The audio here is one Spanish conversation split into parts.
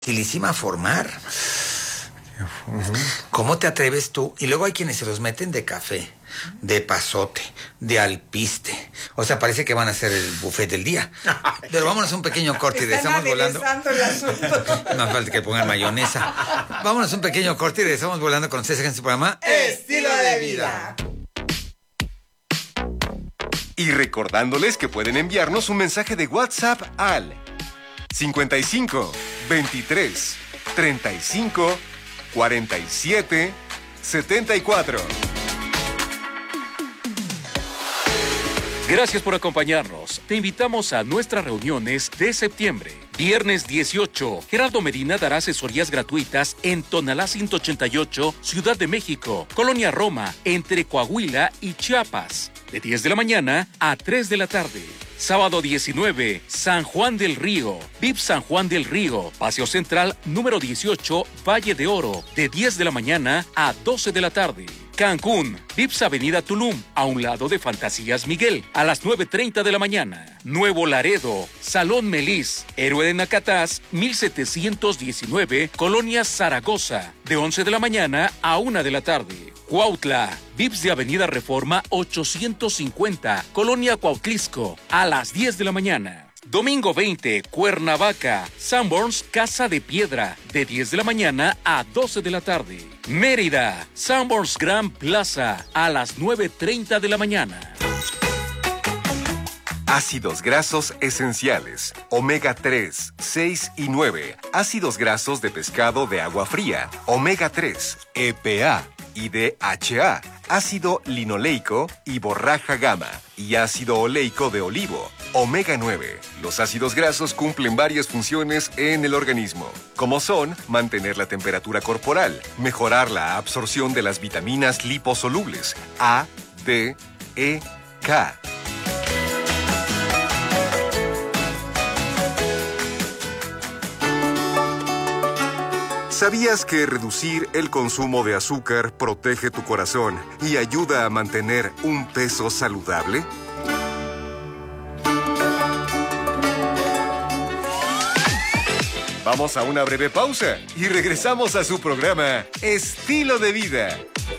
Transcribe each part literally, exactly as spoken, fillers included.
Facilísima formar. Uh-huh. ¿Cómo te atreves tú? Y luego hay quienes se los meten de café, de pasote, de alpiste. O sea, parece que van a hacer el buffet del día. Pero vámonos a un pequeño corte y regresamos volando. El asunto. No falta que pongan mayonesa. Vámonos a un pequeño corte y regresamos volando con ustedes en su programa Estilo de Vida. Y recordándoles que pueden enviarnos un mensaje de WhatsApp al cincuenta y cinco, veintitrés, treinta y cinco, cuarenta y siete, setenta y cuatro. Gracias por acompañarnos. Te invitamos a nuestras reuniones de septiembre. Viernes dieciocho, Gerardo Medina dará asesorías gratuitas en Tonalá ciento ochenta y ocho, Ciudad de México, Colonia Roma, entre Coahuila y Chiapas, de diez de la mañana a tres de la tarde. Sábado diecinueve, San Juan del Río, V I P San Juan del Río, Paseo Central número dieciocho, Valle de Oro, de diez de la mañana a doce de la tarde. Cancún, V I P S Avenida Tulum, a un lado de Fantasías Miguel, a las nueve treinta de la mañana. Nuevo Laredo, Salón Melis, Héroe de Nacatás, mil setecientos diecinueve, Colonia Zaragoza, de once de la mañana a una de la tarde. Cuautla, V I P S de Avenida Reforma ochocientos cincuenta, Colonia Cuautlisco, a las diez de la mañana. Domingo veinte, Cuernavaca, Sanborns Casa de Piedra, de diez de la mañana a doce de la tarde. Mérida, Sanborns Grand Plaza, a las nueve treinta de la mañana. Ácidos grasos esenciales, omega tres, seis y nueve. Ácidos grasos de pescado de agua fría, omega tres, E P A y D H A. Ácido linoleico y borraja gamma. Y ácido oleico de olivo, omega nueve. Los ácidos grasos cumplen varias funciones en el organismo, como son mantener la temperatura corporal, mejorar la absorción de las vitaminas liposolubles A, D, E, K. ¿Sabías que reducir el consumo de azúcar protege tu corazón y ayuda a mantener un peso saludable? Vamos a una breve pausa y regresamos a su programa Estilo de Vida.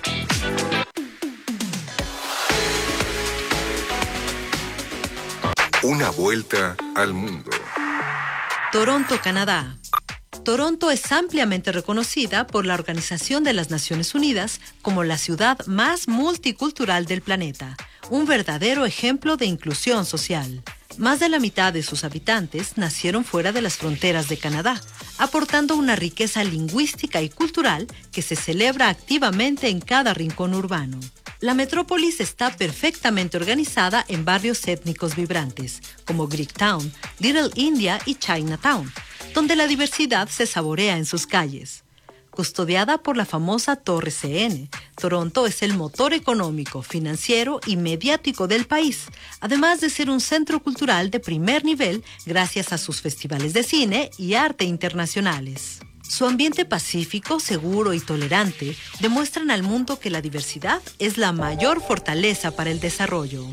Una vuelta al mundo. Toronto, Canadá. Toronto es ampliamente reconocida por la Organización de las Naciones Unidas como la ciudad más multicultural del planeta, un verdadero ejemplo de inclusión social. Más de la mitad de sus habitantes nacieron fuera de las fronteras de Canadá, aportando una riqueza lingüística y cultural que se celebra activamente en cada rincón urbano. La metrópolis está perfectamente organizada en barrios étnicos vibrantes, como Greektown, Little India y Chinatown, donde la diversidad se saborea en sus calles. Custodiada por la famosa Torre C N, Toronto es el motor económico, financiero y mediático del país, además de ser un centro cultural de primer nivel gracias a sus festivales de cine y arte internacionales. Su ambiente pacífico, seguro y tolerante demuestran al mundo que la diversidad es la mayor fortaleza para el desarrollo.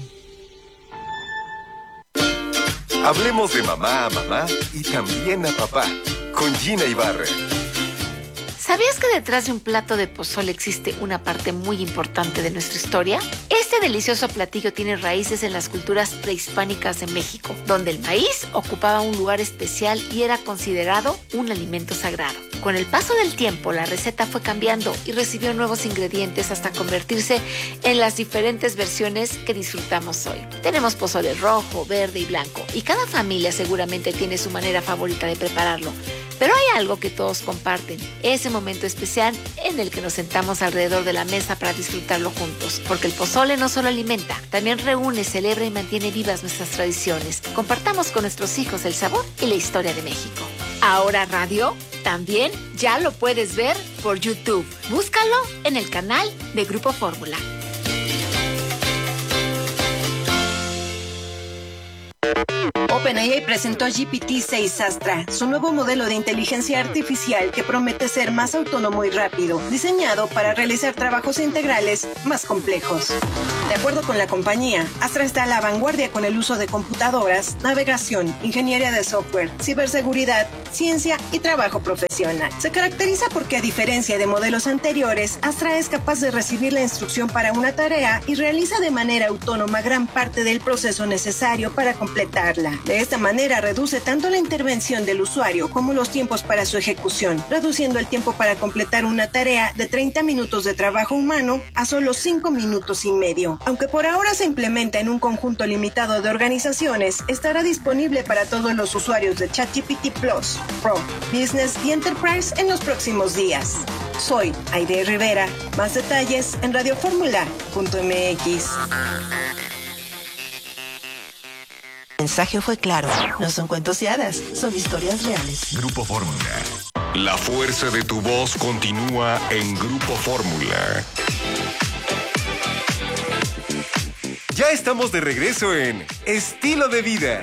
Hablemos de mamá a mamá y también a papá, con Gina Ibarra. ¿Sabías que detrás de un plato de pozole existe una parte muy importante de nuestra historia? Este delicioso platillo tiene raíces en las culturas prehispánicas de México, donde el maíz ocupaba un lugar especial y era considerado un alimento sagrado. Con el paso del tiempo, la receta fue cambiando y recibió nuevos ingredientes hasta convertirse en las diferentes versiones que disfrutamos hoy. Tenemos pozole rojo, verde y blanco, y cada familia seguramente tiene su manera favorita de prepararlo. Pero hay algo que todos comparten, ese momento especial en el que nos sentamos alrededor de la mesa para disfrutarlo juntos. Porque el pozole no solo alimenta, también reúne, celebra y mantiene vivas nuestras tradiciones. Compartamos con nuestros hijos el sabor y la historia de México. Ahora Radio también ya lo puedes ver por YouTube. Búscalo en el canal de Grupo Fórmula. OpenAI presentó G P T seis Astra, su nuevo modelo de inteligencia artificial que promete ser más autónomo y rápido, diseñado para realizar trabajos integrales más complejos. De acuerdo con la compañía, Astra está a la vanguardia con el uso de computadoras, navegación, ingeniería de software, ciberseguridad ciencia y trabajo profesional. Se caracteriza porque, a diferencia de modelos anteriores, Astra es capaz de recibir la instrucción para una tarea y realiza de manera autónoma gran parte del proceso necesario para completarla. De esta manera reduce tanto la intervención del usuario como los tiempos para su ejecución, reduciendo el tiempo para completar una tarea de treinta minutos de trabajo humano a solo cinco minutos y medio. Aunque por ahora se implementa en un conjunto limitado de organizaciones, estará disponible para todos los usuarios de ChatGPT Plus, Pro, Business y Enterprise en los próximos días. Soy Aide Rivera. Más detalles en radioformula punto m x. El mensaje fue claro. No son cuentos y hadas, son historias reales. Grupo Fórmula. La fuerza de tu voz continúa en Grupo Fórmula. Ya estamos de regreso en Estilo de Vida.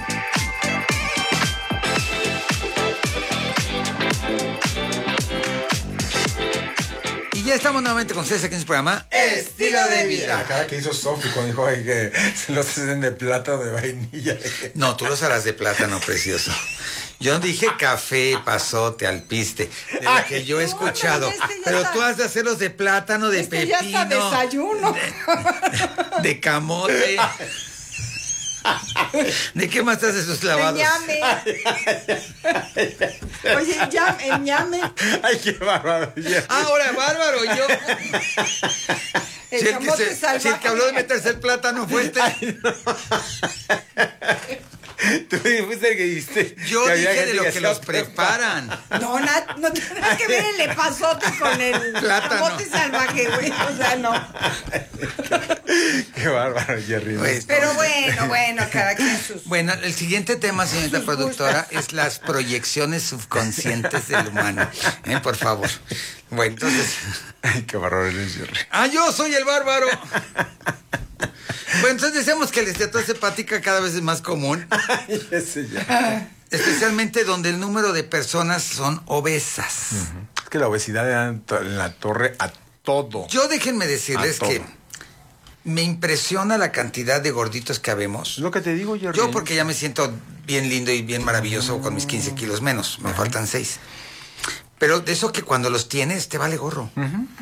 Y ya estamos nuevamente con ustedes aquí en su programa Estilo de Vida. La cara que hizo Sofi cuando dijo ay, que se los hacen de plata o de vainilla. No, tú los harás de plátano, precioso. Yo dije café, pasote, alpiste, de lo que yo he escuchado. No, pero este pero está, tú has de hacerlos de plátano, de este pepino. ya está desayuno. De, de camote. ¿De qué más te haces esos lavados? ñame. Oye, ya, el ñame. Ay, qué bárbaro. Ahora, bárbaro, yo. El Si el, que camote se- salvaje. si el que habló de meterse el plátano fue este. Ay, no. Tú fuiste el que dijiste. Yo que había dije de gente lo que se los prepara. preparan. No, na- no tiene nada que ver el epazote con el Plátano. camote salvaje, güey. O sea, no. Qué bárbaro, Jerry. Pues, Pero bueno, bueno, cada quien sus... Bueno, el siguiente tema, señorita Sus productora, es las proyecciones subconscientes del humano. ¿Eh? Por favor. Bueno, entonces. Ay, qué bárbaro eres, Jerry. ¡Ah, yo soy el bárbaro! Bueno, entonces decíamos que la esteatosis hepática cada vez es más común, Ay, ese ya. especialmente donde el número de personas son obesas. Es que la obesidad le da en to- en la torre a todo. Yo déjenme decirles A que todo. me impresiona la cantidad de gorditos que habemos. Es lo que te digo, Jerry. Yo porque ya me siento bien lindo y bien maravilloso con mis quince kilos menos, me faltan seis. Pero de eso que cuando los tienes te vale gorro.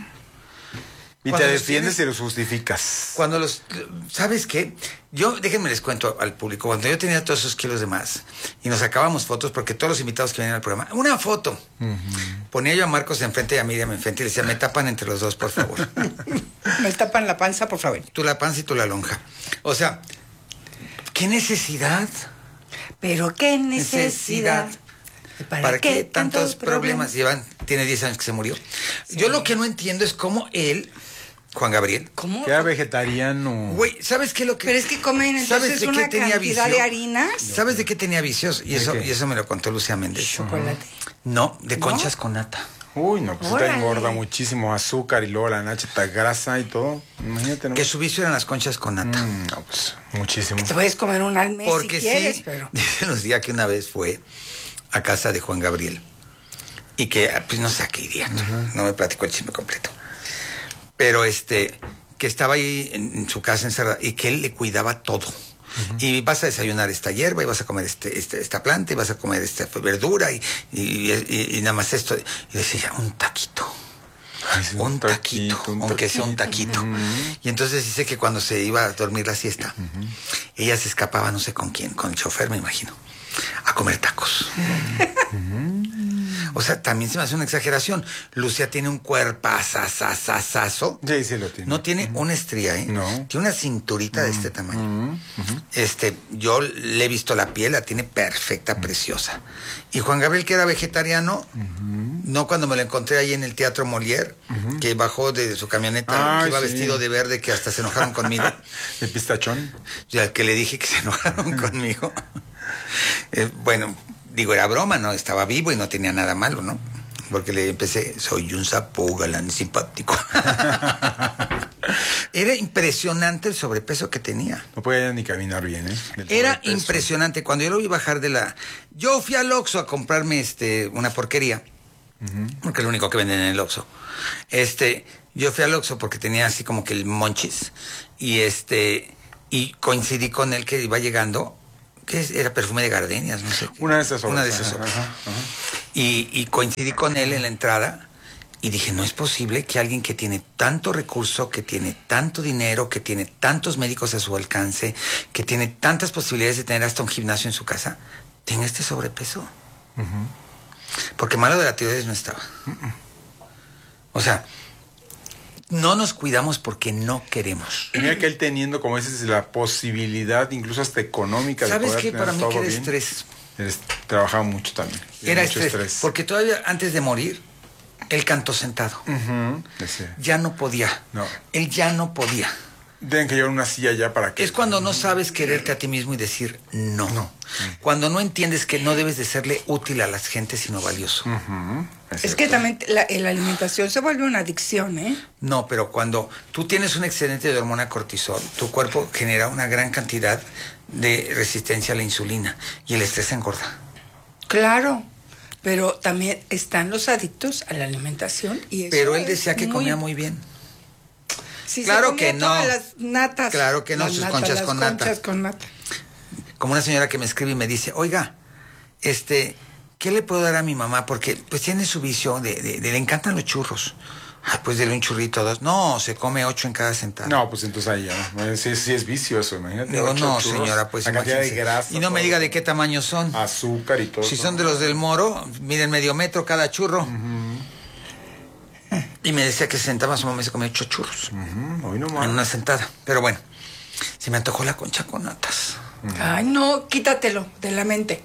Y Cuando te los defiendes tienes- y los justificas. Cuando los... ¿Sabes qué? Yo, déjenme les cuento al público, cuando yo tenía todos esos kilos de más y nos sacábamos fotos, porque todos los invitados que venían al programa, una foto. Ponía yo a Marcos enfrente y a Miriam enfrente y le decía, me tapan entre los dos, por favor. Me tapan la panza, por favor. Tú la panza y tú la lonja. O sea, ¿qué necesidad? Pero qué necesidad. ¿Para, qué tantos problemas llevan? Tiene diez años que se murió. Yo lo que no entiendo es cómo él, Juan Gabriel, ¿Cómo? Que era vegetariano. güey, ¿sabes qué es lo que... Pero es que comen ¿Sabes entonces de qué una tenía cantidad vicio? de harinas. ¿Sabes de qué tenía vicios? Y ¿De eso, qué? y eso me lo contó Lucía Méndez. Chocolate. No, de ¿No? conchas con nata. Uy, no, pues Órale. te engorda muchísimo azúcar y luego la nacheta grasa y todo. Imagínate, ¿no? Que su vicio eran las conchas con nata. Mm, no, pues muchísimo. Te puedes comer un al mes Porque si quieres, sí, pero... dice Lucía que una vez fue a casa de Juan Gabriel y que, pues no sé a qué iría, no me platicó el chisme completo. Pero este, que estaba ahí en, en su casa encerrada y que él le cuidaba todo. Y vas a desayunar esta hierba, y vas a comer este, este, esta planta, y vas a comer esta verdura, y, y, y- y nada más esto. Y decía, un taquito. Ay, sí, Un taquito, un aunque sea un taquito. Y entonces dice que cuando se iba a dormir la siesta, ella se escapaba, no sé con quién, con el chofer, me imagino, a comer tacos. O sea, también se me hace una exageración. Lucía tiene un cuerpazazazazazo. Sí, sí lo tiene. No tiene una estría, ¿eh? No. Tiene una cinturita de este tamaño. Este, yo le he visto la piel, la tiene perfecta, preciosa. Y Juan Gabriel, que era vegetariano, no cuando me lo encontré ahí en el Teatro Molière, que bajó de su camioneta, Ay, que iba sí. vestido de verde, que hasta se enojaron conmigo. El pistachón. Y al que le dije que se enojaron conmigo. Eh, bueno, digo, era broma, ¿no? Estaba vivo y no tenía nada malo, ¿no? Porque le empecé, soy un sapo galán simpático. Era impresionante el sobrepeso que tenía. No podía ni caminar bien, ¿eh? Del Era sobrepeso. impresionante. Cuando yo lo vi bajar de la... Yo fui al Oxxo a comprarme este, una porquería, porque es lo único que venden en el Oxxo. Este, yo fui al Oxxo porque tenía así como que el monchis, y este, y coincidí con él que iba llegando ¿qué es? Era perfume de gardenias, no sé. Una de esas obras. Una de esas obras. Ajá, ajá. Y, y coincidí con él en la entrada y dije, no es posible que alguien que tiene tanto recurso, que tiene tanto dinero, que tiene tantos médicos a su alcance, que tiene tantas posibilidades de tener hasta un gimnasio en su casa, tenga este sobrepeso. Uh-huh. Porque malo de la tiroides no estaba. Uh-uh. O sea, no nos cuidamos porque no queremos. Mira que él teniendo, como dices, la posibilidad, incluso hasta económica, de ¿sabes poder qué? tener Para mí todo que era bien. estrés. Él trabajaba mucho también. Era mucho estrés, estrés. porque todavía antes de morir, él cantó sentado. Uh-huh. Ya no podía. No. Él ya no podía. Tienen que llevar una silla ya para que... Es cuando no sabes quererte a ti mismo y decir no. no. Cuando no entiendes que no debes de serle útil a las gentes, sino valioso. Uh-huh. Es, es que también la, la alimentación se vuelve una adicción, ¿eh? No, pero cuando tú tienes un excedente de hormona cortisol, tu cuerpo genera una gran cantidad de resistencia a la insulina y el estrés engorda. Claro, pero también están los adictos a la alimentación y eso Pero él decía que muy... comía muy bien. Sí, claro se que no. Todas las natas. Claro que no, las sus natas, conchas las con conchas nata. con nata. Como una señora que me escribe y me dice, oiga, este, ¿qué le puedo dar a mi mamá? Porque pues tiene su vicio de, de, de le encantan los churros. Ay, pues dele un churrito, dos. No, se come ocho en cada sentada. No, pues entonces ahí ya, ¿no? Sí, sí es vicio eso, imagínate. Digo, no, churros, señora, pues la cantidad de grasa. Y no me diga de qué tamaño son. Azúcar y todo. Si eso, son ¿no? de los del Moro, miden medio metro cada churro. Uh-huh. Y me decía que se sentaba, su mamá y se comía ocho churros. Uh-huh. Hoy no más. En una sentada. Pero bueno, se me antojó la concha con natas. Uh-huh. Ay, no, quítatelo de la mente.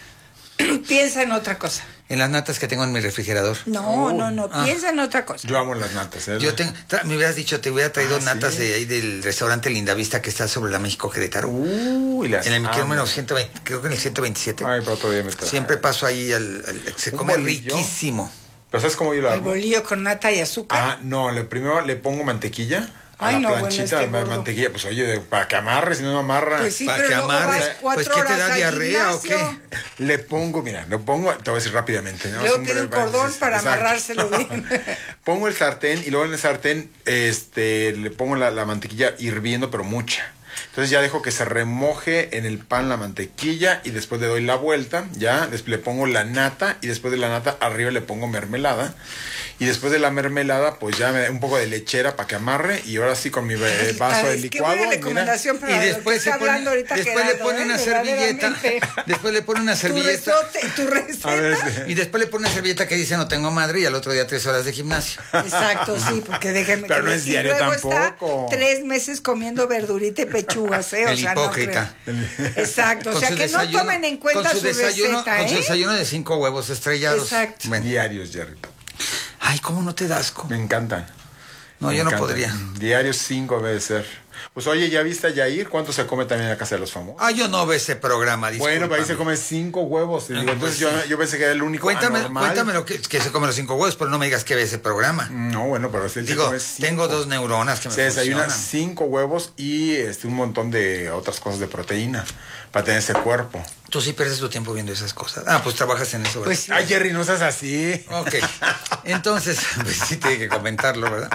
Piensa en otra cosa. En las natas que tengo en mi refrigerador. No, uh, no, no, ah. piensa en otra cosa. Yo amo las natas, ¿eh? Yo tengo, tra- me hubieras dicho, te hubiera traído ah, natas ¿sí? de ahí del restaurante Lindavista que está sobre la México Querétaro. Uy, las en el amo. número ciento veinte, creo que en el ciento veintisiete. Ay, pero todavía me trae. Siempre paso ahí, al, al se come bolillo? riquísimo. Pero ¿sabes cómo yo lo hago? El bolillo con nata y azúcar. Ah, no, le, primero le pongo mantequilla. A Ay, la no, planchita bueno, es que de gordo. mantequilla, pues oye, de, para que amarre, si no no amarra. Pues sí, para pero que luego amarre. vas cuatro Pues, ¿qué te horas da al diarrea o gimnasio. qué? Le pongo, mira, lo pongo, te voy a decir rápidamente. ¿no? Luego Es un tiene un breve cordón paréntesis. para Exacto. amarrárselo bien. Pongo el sartén y luego en el sartén este, le pongo la, la mantequilla hirviendo, pero mucha. Entonces ya dejo que se remoje en el pan la mantequilla y después le doy la vuelta, ya, después le pongo la nata y después de la nata arriba le pongo mermelada. Y después de la mermelada, pues ya me da un poco de lechera para que amarre y ahora sí con mi eh, vaso Ay, de es licuado. que buena mira. recomendación para Y lo que después, está se pone, hablando ahorita después le Gerardo, pone ¿eh? una servilleta. Verdaderamente. Después le pone una Tu servilleta. resote, tu receta. A ver, este, Y después le pone una servilleta que dice no tengo madre y al otro día tres horas de gimnasio. Exacto, sí, porque déjenme Pero que no les- es y diario luego tampoco. Está tres meses comiendo verdurita y pechugas, ¿eh? O El sea, no hipócrita. creo. Exacto, o Con sea su que desayuno- no tomen en cuenta con su su, desayuno, receta, con su ¿eh? desayuno de cinco huevos estrellados. Exacto. Bueno. diarios, Jerry. Ay, ¿cómo no te da asco? Me encantan. No, Me yo no encantan. podría. Diarios cinco debe ser. Pues oye, ¿ya viste a Yair? ¿Cuánto se come también en la Casa de los Famosos? Ah, yo no veo ese programa, Bueno, pero ahí se discúlpame. come cinco huevos. Y digo, Ah, entonces pues yo, sí. yo pensé que era el único Cuéntame, anormal. cuéntame lo que, que se come los cinco huevos, pero no me digas que ve ese programa. No, bueno, pero él se Digo, come cinco. tengo dos neuronas que me Se desayuna funcionan. cinco huevos y este un montón de otras cosas de proteína para tener ese cuerpo. Tú sí pierdes tu tiempo viendo esas cosas. Ah, pues trabajas en eso, ¿verdad? Pues sí. Ay, Jerry, no seas así. Ok. Entonces, pues sí tiene que comentarlo, ¿verdad?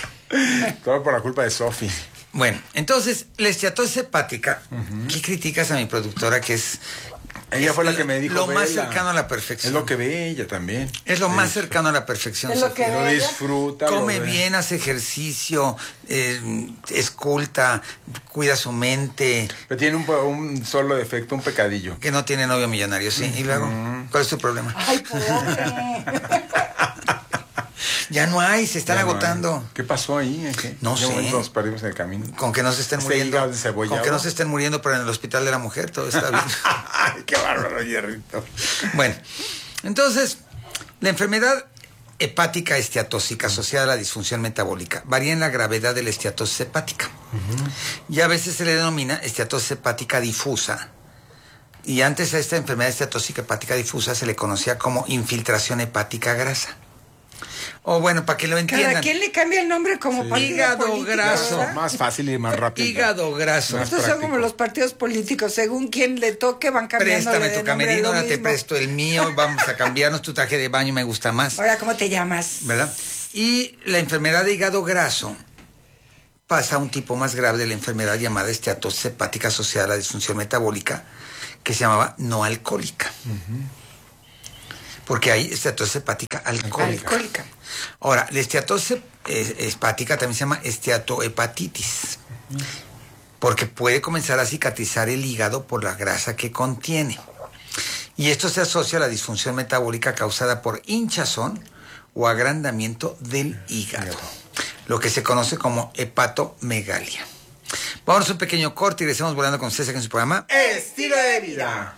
Todo por la culpa de Sofi. Bueno, entonces, la esteatosis hepática, ¿qué criticas a mi productora que es... Ella es fue la que me dijo, lo más "Vela". cercano a la Es perfección. lo que ve ella también. Es lo Sí. más cercano a la perfección, Es lo Sofía. que Lo ve. disfruta. lo Come ve. bien, hace ejercicio, eh, esculta, cuida su mente, Pero tiene un, un solo defecto, un pecadillo. que no tiene novio millonario, ¿sí? Y luego, ¿cuál es tu problema? Ay, pobre. Ya no hay, se están Ya no agotando. hay. ¿Qué pasó ahí? ¿Eh? ¿Qué? No ¿En qué sé. momento nos perdimos en el camino? Con que no se estén Ese muriendo. hígado encebollado. Con que no se estén muriendo, pero en el hospital de la mujer todo está bien. Ay, qué bárbaro, Jerrito. Bueno, entonces, la enfermedad hepática esteatóxica asociada a la disfunción metabólica varía en la gravedad de la esteatosis hepática. Uh-huh. Y a veces se le denomina esteatosis hepática difusa. Y antes a esta enfermedad esteatóxica hepática difusa se le conocía como infiltración hepática grasa. O bueno, para que lo entiendan. Cada quien le cambia el nombre como Sí. partido Hígado político, graso. ¿verdad? Más fácil y más rápido. Hígado graso. Más Estos son práctico. como los partidos políticos, según quien le toque van cambiando Préstame de tu nombre, camerino, lo ahora te mismo. presto el mío, vamos a cambiarnos, tu traje de baño me gusta más. Ahora, ¿cómo te llamas? ¿Verdad? Y la enfermedad de hígado graso pasa a un tipo más grave de la enfermedad llamada esteatosis hepática asociada a la disfunción metabólica, que se llamaba no alcohólica. Uh-huh. Porque hay esteatosis hepática alcohólica. alcohólica. Ahora, la esteatosis hepática también se llama esteatohepatitis. Uh-huh. Porque puede comenzar a cicatrizar el hígado por la grasa que contiene. Y esto se asocia a la disfunción metabólica causada por hinchazón o agrandamiento del hígado, lo que se conoce como hepatomegalia. Vamos a un pequeño corte y regresamos volando con ustedes aquí en su programa Estilo de Vida.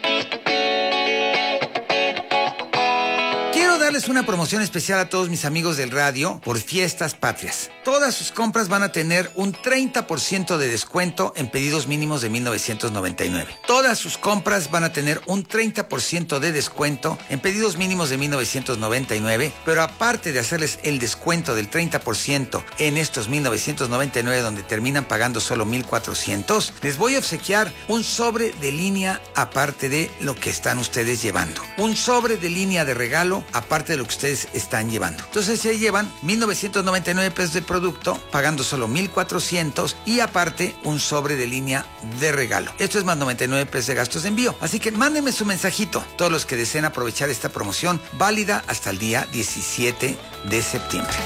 Quiero darles una promoción especial a todos mis amigos del radio por Fiestas Patrias. Todas sus compras van a tener un treinta por ciento de descuento en pedidos mínimos de mil novecientos noventa y nueve. Todas sus compras van a tener un treinta por ciento de descuento en pedidos mínimos de mil novecientos noventa y nueve, pero aparte de hacerles el descuento del treinta por ciento en estos mil novecientos noventa y nueve donde terminan pagando solo mil cuatrocientos, les voy a obsequiar un sobre de línea aparte de lo que están ustedes llevando. Un sobre de línea de regalo aparte de lo que ustedes están llevando. Entonces se llevan mil novecientos noventa y nueve pesos de producto, pagando solo mil cuatrocientos y aparte un sobre de línea de regalo. Esto es más noventa y nueve pesos de gastos de envío. Así que mándenme su mensajito, todos los que deseen aprovechar esta promoción válida hasta el día diecisiete de septiembre.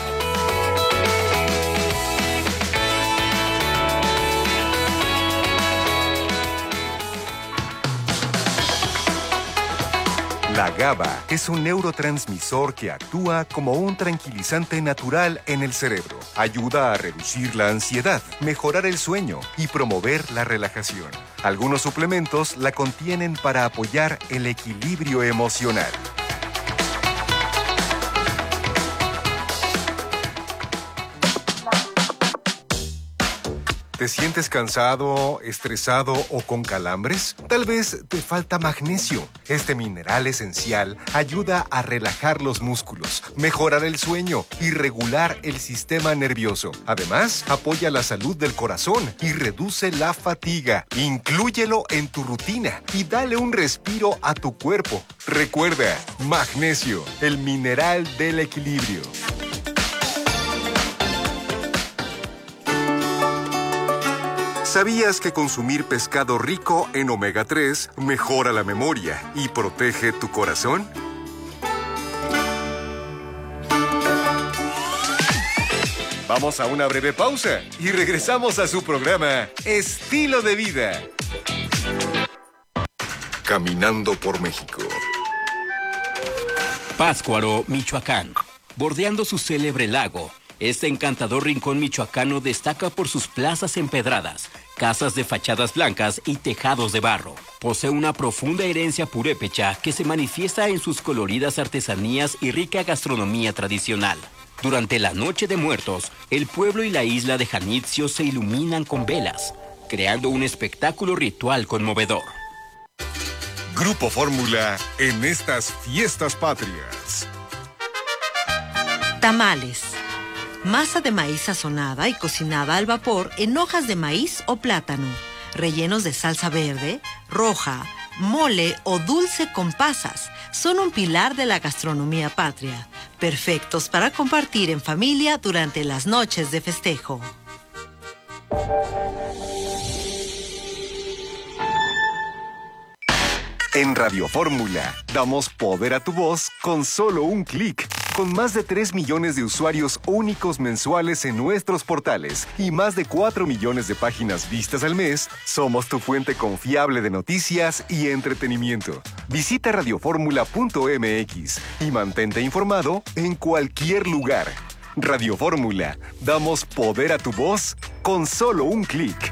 La GABA es un neurotransmisor que actúa como un tranquilizante natural en el cerebro. Ayuda a reducir la ansiedad, mejorar el sueño y promover la relajación. Algunos suplementos la contienen para apoyar el equilibrio emocional. ¿Te sientes cansado, estresado o con calambres? Tal vez te falta magnesio. Este mineral esencial ayuda a relajar los músculos, mejorar el sueño y regular el sistema nervioso. Además, apoya la salud del corazón y reduce la fatiga. Inclúyelo en tu rutina y dale un respiro a tu cuerpo. Recuerda, magnesio, el mineral del equilibrio. ¿Sabías que consumir pescado rico en omega tres mejora la memoria y protege tu corazón? Vamos a una breve pausa y regresamos a su programa Estilo de Vida. Caminando por México. Pátzcuaro, Michoacán. Bordeando su célebre lago, este encantador rincón michoacano destaca por sus plazas empedradas, casas de fachadas blancas y tejados de barro. Posee una profunda herencia purépecha que se manifiesta en sus coloridas artesanías y rica gastronomía tradicional. Durante la Noche de Muertos, el pueblo y la isla de Janitzio se iluminan con velas, creando un espectáculo ritual conmovedor. Grupo Fórmula en estas fiestas patrias. Tamales. Masa de maíz sazonada y cocinada al vapor en hojas de maíz o plátano, rellenos de salsa verde, roja, mole o dulce con pasas. Son un pilar de la gastronomía patria, perfectos para compartir en familia durante las noches de festejo. En Radio Fórmula, damos poder a tu voz con solo un clic. Con más de tres millones de usuarios únicos mensuales en nuestros portales y más de cuatro millones de páginas vistas al mes, somos tu fuente confiable de noticias y entretenimiento. Visita radioformula punto m x y mantente informado en cualquier lugar. Radio Fórmula, damos poder a tu voz con solo un clic.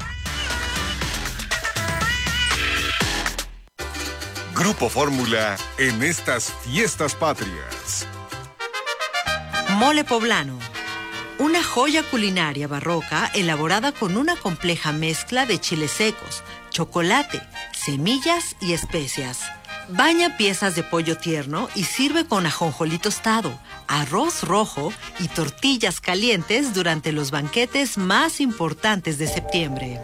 Grupo Fórmula en estas fiestas patrias. Mole poblano. Una joya culinaria barroca elaborada con una compleja mezcla de chiles secos, chocolate, semillas y especias. Baña piezas de pollo tierno y sirve con ajonjolí tostado, arroz rojo y tortillas calientes durante los banquetes más importantes de septiembre.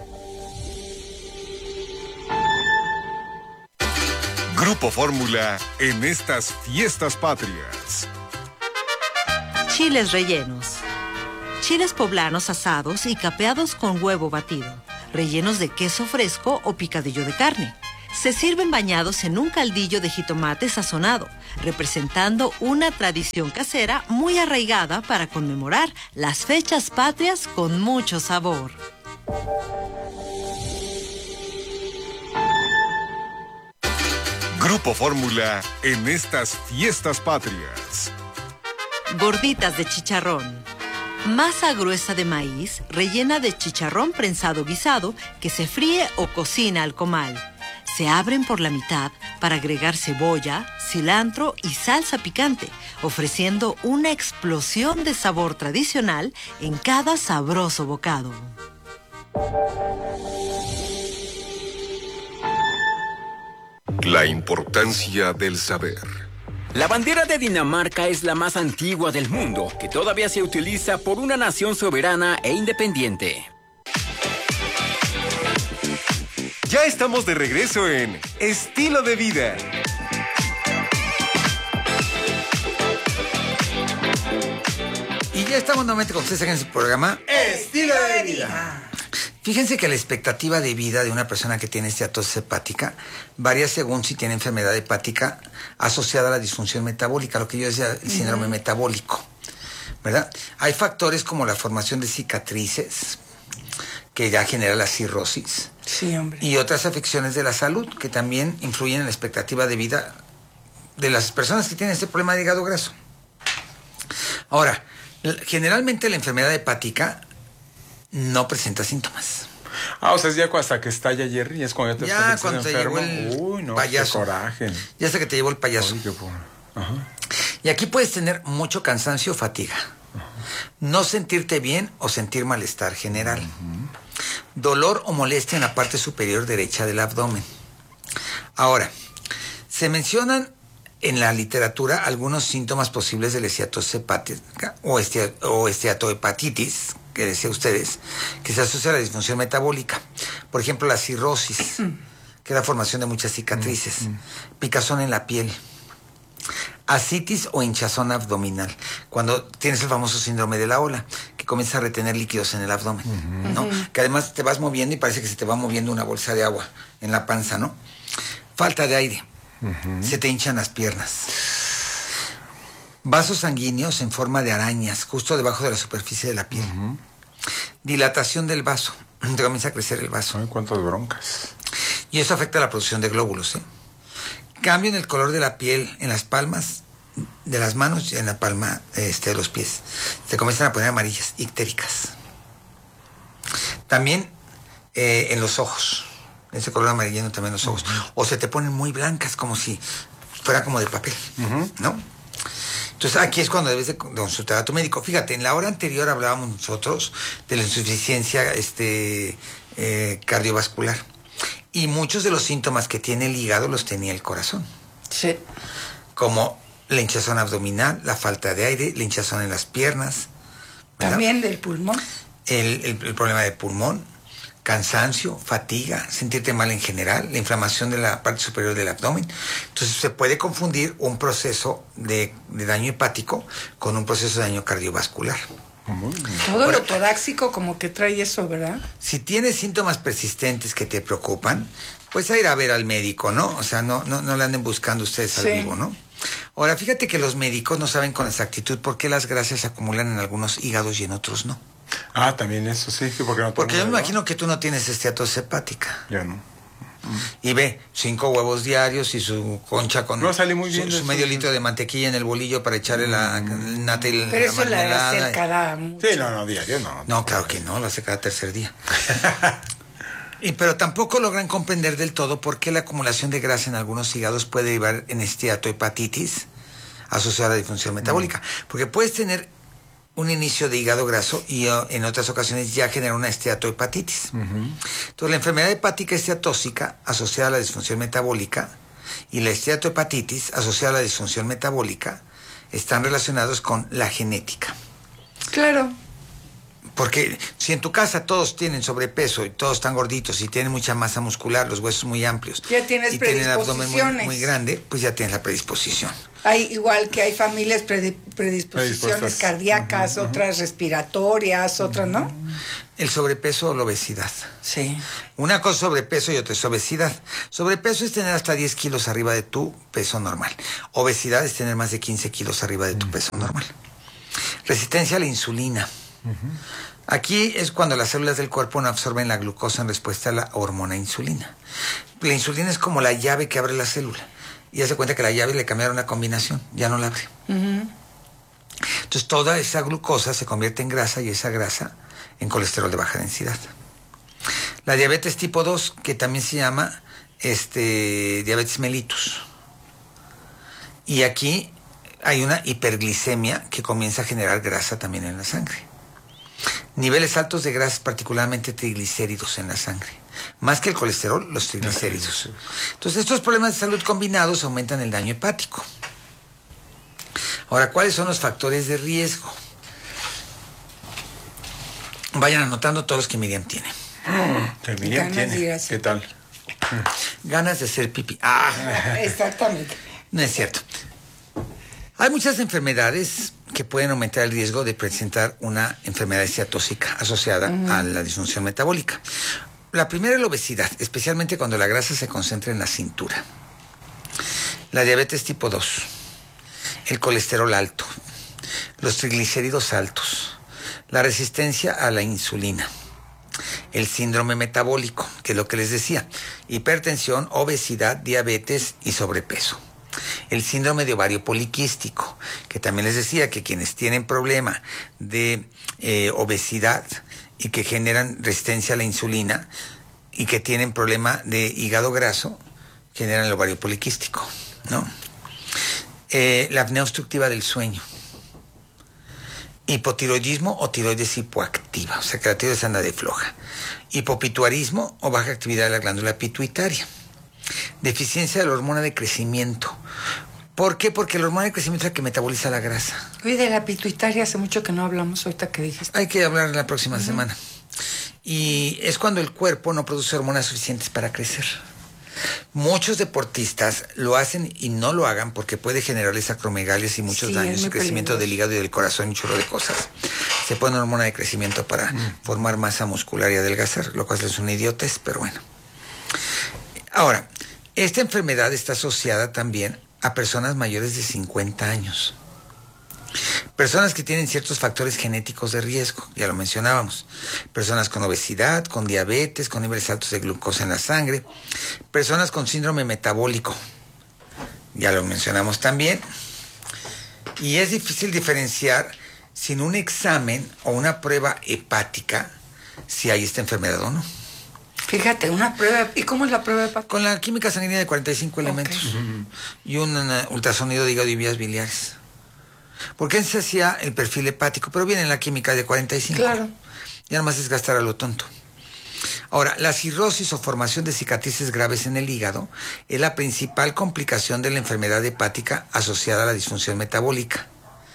Grupo Fórmula en estas fiestas patrias. Chiles rellenos. Chiles poblanos asados y capeados con huevo batido, rellenos de queso fresco o picadillo de carne. Se sirven bañados en un caldillo de jitomate sazonado, representando una tradición casera muy arraigada para conmemorar las fechas patrias con mucho sabor. Grupo Fórmula en estas fiestas patrias. Gorditas de chicharrón. Masa gruesa de maíz rellena de chicharrón prensado guisado que se fríe o cocina al comal. Se abren por la mitad para agregar cebolla, cilantro y salsa picante, ofreciendo una explosión de sabor tradicional en cada sabroso bocado. La importancia del saber. La bandera de Dinamarca es la más antigua del mundo, que todavía se utiliza por una nación soberana e independiente. Ya estamos de regreso en Estilo de Vida. Y ya estamos nuevamente con ustedes en este programa Estilo de Vida. Fíjense que la expectativa de vida de una persona que tiene esteatosis hepática varía según si tiene enfermedad hepática asociada a la disfunción metabólica, lo que yo decía, el síndrome uh-huh. metabólico, ¿verdad? Hay factores como la formación de cicatrices, que ya genera la cirrosis. Sí, hombre. Y otras afecciones de la salud que también influyen en la expectativa de vida de las personas que tienen este problema de hígado graso. Ahora, generalmente la enfermedad hepática no presenta síntomas. Ah, o sea, es ya hasta que estalla Jerry, es cuando ya te ya estás cuando te enfermo. llevó el Uy, no, payaso. qué coraje. Ya hasta que te llevó el payaso. Uy, qué por... Ajá. Y aquí puedes tener mucho cansancio o fatiga. Ajá. No sentirte bien o sentir malestar general. Uh-huh. Dolor o molestia en la parte superior derecha del abdomen. Ahora, se mencionan en la literatura algunos síntomas posibles de la esteatosis hepática o, estia, o esteatohepatitis, que decía ustedes, que se asocia a la disfunción metabólica. Por ejemplo, la cirrosis, mm. que es la formación de muchas cicatrices, mm. picazón en la piel, ascitis o hinchazón abdominal, cuando tienes el famoso síndrome de la ola, que comienza a retener líquidos en el abdomen, uh-huh. ¿no? Uh-huh. Que además te vas moviendo y parece que se te va moviendo una bolsa de agua en la panza, ¿no? Falta de aire, uh-huh. se te hinchan las piernas. Vasos sanguíneos en forma de arañas, justo debajo de la superficie de la piel. Uh-huh. Dilatación del vaso, te comienza a crecer el vaso. Ay, cuántas broncas. Y eso afecta la producción de glóbulos, ¿eh? Cambio en el color de la piel, en las palmas de las manos y en la palma este, de los pies. Se comienzan a poner amarillas, ictéricas. También eh, en los ojos. Ese color amarillento también en los ojos. Uh-huh. O se te ponen muy blancas, como si fuera como de papel, uh-huh. ¿no? Entonces aquí es cuando debes de consultar a tu médico. Fíjate, en la hora anterior hablábamos nosotros de la insuficiencia este, eh, cardiovascular. Y muchos de los síntomas que tiene el hígado los tenía el corazón. Sí. Como la hinchazón abdominal, la falta de aire, la hinchazón en las piernas. ¿verdad? También del pulmón. El, el, el problema de pulmón, cansancio, fatiga, sentirte mal en general, la inflamación de la parte superior del abdomen. Entonces se puede confundir un proceso de, de daño hepático con un proceso de daño cardiovascular. Todo lo torácico como que trae eso, ¿verdad? Si tienes síntomas persistentes que te preocupan, pues a ir a ver al médico, ¿no? O sea, no, no, no le anden buscando ustedes al sí. vivo, ¿no? Ahora, fíjate que los médicos no saben con exactitud por qué las grasas se acumulan en algunos hígados y en otros no. Ah, también eso, sí. Porque, no porque yo me imagino que tú no tienes esteatosis hepática. Ya no. Y ve, cinco huevos diarios y su concha con no, sale muy bien su, su medio litro de mantequilla en el bolillo para echarle la nata y la Pero eso la hace cada... Sí, no, no, diario no. No, claro que no, lo hace cada tercer día. y Pero tampoco logran comprender del todo por qué la acumulación de grasa en algunos hígados puede derivar en esteatohepatitis asociada a la disfunción metabólica. Mm. Porque puedes tener un inicio de hígado graso y uh, en otras ocasiones ya genera una esteatohepatitis. Uh-huh. Entonces, la enfermedad hepática esteatóxica asociada a la disfunción metabólica y la esteatohepatitis asociada a la disfunción metabólica están relacionados con la genética. Claro. Porque si en tu casa todos tienen sobrepeso y todos están gorditos y tienen mucha masa muscular, los huesos muy amplios, ya tienes y tienen el abdomen muy, muy grande, pues ya tienes la predisposición. Hay igual que hay familias predi- predisposiciones cardíacas, uh-huh, otras respiratorias, uh-huh, otras, ¿no? El sobrepeso o la obesidad. Sí. Una cosa es sobrepeso y otra es obesidad. Sobrepeso es tener hasta diez kilos arriba de tu peso normal. Obesidad es tener más de quince kilos arriba de tu peso normal. Resistencia a la insulina. Uh-huh. Aquí es cuando las células del cuerpo no absorben la glucosa en respuesta a la hormona insulina. La insulina es como la llave que abre la célula. Y hace cuenta que la llave le cambiaron la combinación, ya no la abre. Uh-huh. Entonces toda esa glucosa se convierte en grasa y esa grasa en colesterol de baja densidad. La diabetes tipo dos, que también se llama este, diabetes mellitus. Y aquí hay una hiperglicemia que comienza a generar grasa también en la sangre. Niveles altos de grasas, particularmente triglicéridos en la sangre. Más que el colesterol, los triglicéridos. Entonces, estos problemas de salud combinados aumentan el daño hepático. Ahora, ¿cuáles son los factores de riesgo? Vayan anotando todos los que Miriam tiene. Que Miriam tiene. ¿Qué tal? Ganas de hacer pipí. Ah, exactamente. No es cierto. Hay muchas enfermedades que pueden aumentar el riesgo de presentar una enfermedad ciatóxica asociada uh-huh. a la disfunción metabólica. La primera es la obesidad, especialmente cuando la grasa se concentra en la cintura. La diabetes tipo dos, el colesterol alto, los triglicéridos altos, la resistencia a la insulina, el síndrome metabólico, que es lo que les decía, hipertensión, obesidad, diabetes y sobrepeso. El síndrome de ovario poliquístico, que también les decía que quienes tienen problema de eh, obesidad y que generan resistencia a la insulina y que tienen problema de hígado graso, generan el ovario poliquístico, ¿no? Eh, la apnea obstructiva del sueño. Hipotiroidismo o tiroides hipoactiva, o sea que la tiroides anda de floja. Hipopituarismo o baja actividad de la glándula pituitaria. Deficiencia de la hormona de crecimiento. ¿Por qué? Porque la hormona de crecimiento es la que metaboliza la grasa. Oye, de la pituitaria hace mucho que no hablamos, ahorita que dijiste. Hay que hablar la próxima uh-huh. semana. Y es cuando el cuerpo no produce hormonas suficientes para crecer. Muchos deportistas lo hacen y no lo hagan porque puede generarles acromegalias y muchos sí, daños, el crecimiento peligroso del hígado y del corazón y un chorro de cosas. Se pone hormona de crecimiento para uh-huh. formar masa muscular y adelgazar, lo cual es una idiotez, pero bueno. Ahora, esta enfermedad está asociada también a personas mayores de cincuenta años. Personas que tienen ciertos factores genéticos de riesgo, ya lo mencionábamos. Personas con obesidad, con diabetes, con niveles altos de glucosa en la sangre. Personas con síndrome metabólico, ya lo mencionamos también. Y es difícil diferenciar sin un examen o una prueba hepática si hay esta enfermedad o no. Fíjate, una prueba. ¿Y cómo es la prueba hepática? Con la química sanguínea de cuarenta y cinco okay. elementos uh-huh. y un uh, ultrasonido de hígado y vías biliares. Porque se hacía el perfil hepático, pero viene en la química de cuarenta y cinco. Claro. Ya nomás es gastar a lo tonto. Ahora, la cirrosis o formación de cicatrices graves en el hígado es la principal complicación de la enfermedad hepática asociada a la disfunción metabólica.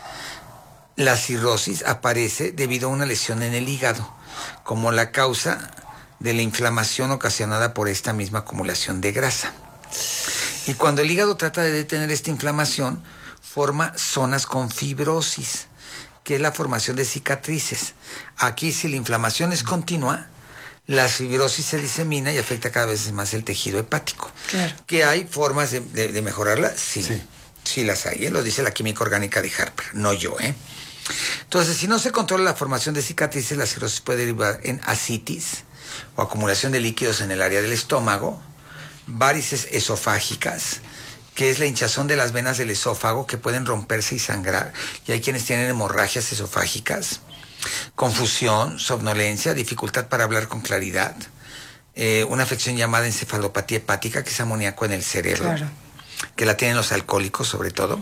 La cirrosis aparece debido a una lesión en el hígado, como la causa de la inflamación ocasionada por esta misma acumulación de grasa. Y cuando el hígado trata de detener esta inflamación, forma zonas con fibrosis, que es la formación de cicatrices. Aquí, si la inflamación es continua, la fibrosis se disemina y afecta cada vez más el tejido hepático. Claro. ¿Que hay formas de, de, de mejorarla? Sí. sí. Sí las hay, ¿eh? Lo dice la química orgánica de Harper, no yo, ¿eh? Entonces, si no se controla la formación de cicatrices, la cirrosis puede derivar en ascitis, o acumulación de líquidos en el área del estómago, varices esofágicas, que es la hinchazón de las venas del esófago que pueden romperse y sangrar, y hay quienes tienen hemorragias esofágicas, confusión, somnolencia, dificultad para hablar con claridad, eh, una afección llamada encefalopatía hepática, que es amoníaco en el cerebro, claro. que la tienen los alcohólicos sobre todo,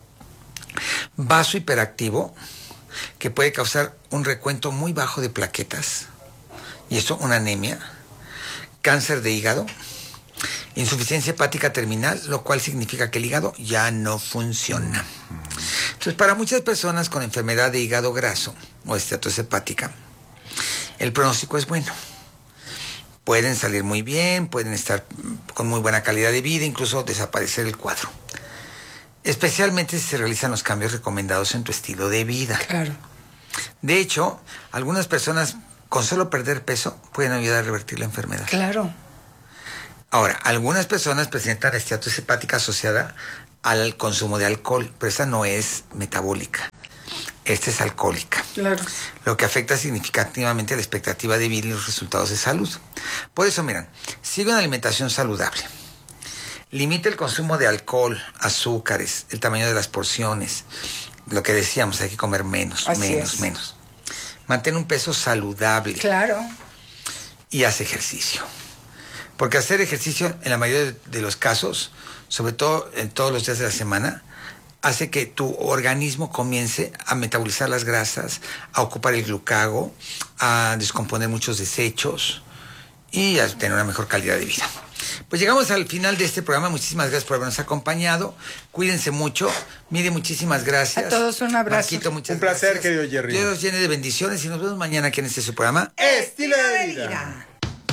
vaso hiperactivo, que puede causar un recuento muy bajo de plaquetas, y esto una anemia, cáncer de hígado, insuficiencia hepática terminal, lo cual significa que el hígado ya no funciona. Entonces, para muchas personas con enfermedad de hígado graso o esteatosis hepática, el pronóstico es bueno. Pueden salir muy bien, pueden estar con muy buena calidad de vida, incluso desaparecer el cuadro. especialmente si se realizan los cambios recomendados en tu estilo de vida. Claro. De hecho, algunas personas con solo perder peso pueden ayudar a revertir la enfermedad. Claro. Ahora, algunas personas presentan esteatosis hepática asociada al consumo de alcohol, pero esta no es metabólica. Esta es alcohólica. Claro. Lo que afecta significativamente la expectativa de vida y los resultados de salud. Por eso, miren, sigue una alimentación saludable. Limita el consumo de alcohol, azúcares, el tamaño de las porciones. Lo que decíamos, hay que comer menos, Así menos, es. menos. Mantén un peso saludable. Claro. Y haz ejercicio. Porque hacer ejercicio, en la mayoría de, de los casos, sobre todo en todos los días de la semana, hace que tu organismo comience a metabolizar las grasas, a ocupar el glucago, a descomponer muchos desechos y a tener una mejor calidad de vida. Pues llegamos al final de este programa. Muchísimas gracias por habernos acompañado. Cuídense mucho. Mire, muchísimas gracias. A todos un abrazo. Marquito, muchas Un placer, gracias. querido Jerry. Dios los llene de bendiciones y nos vemos mañana aquí en este su programa. Estilo de vida.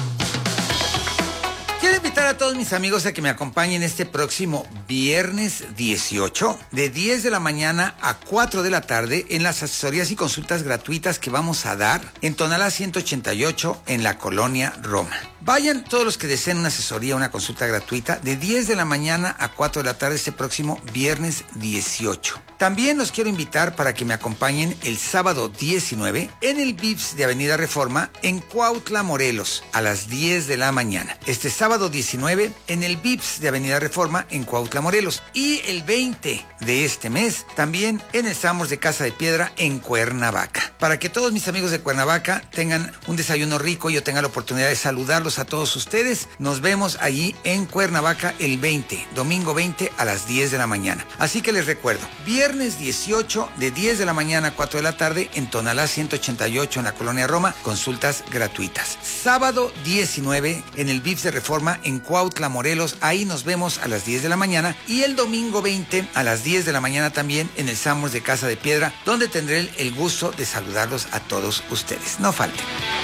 Quiero invitar a todos mis amigos a que me acompañen este próximo viernes dieciocho, de diez de la mañana a cuatro de la tarde, en las asesorías y consultas gratuitas que vamos a dar en Tonalá ciento ochenta y ocho, en la colonia Roma. Vayan todos los que deseen una asesoría, una consulta gratuita, de diez de la mañana a cuatro de la tarde este próximo viernes dieciocho. También los quiero invitar para que me acompañen el sábado diecinueve en el Vips de Avenida Reforma en Cuautla, Morelos, a las diez de la mañana. Este sábado diecinueve en el Vips de Avenida Reforma en Cuautla, Morelos. Y el veinte de este mes también en el Samos de Casa de Piedra en Cuernavaca. Para que todos mis amigos de Cuernavaca tengan un desayuno rico y yo tenga la oportunidad de saludarlos a todos ustedes, nos vemos allí en Cuernavaca el veinte, domingo veinte a las diez de la mañana. Así que les recuerdo, viernes dieciocho de diez de la mañana a cuatro de la tarde en Tonalá ciento ochenta y ocho en la colonia Roma, consultas gratuitas. Sábado diecinueve en el Vips de Reforma en Cuautla, Morelos, ahí nos vemos a las diez de la mañana, y el domingo veinte a las diez de la mañana también en el Samos de Casa de Piedra, donde tendré el, el gusto de saludarlos a todos ustedes. No falten.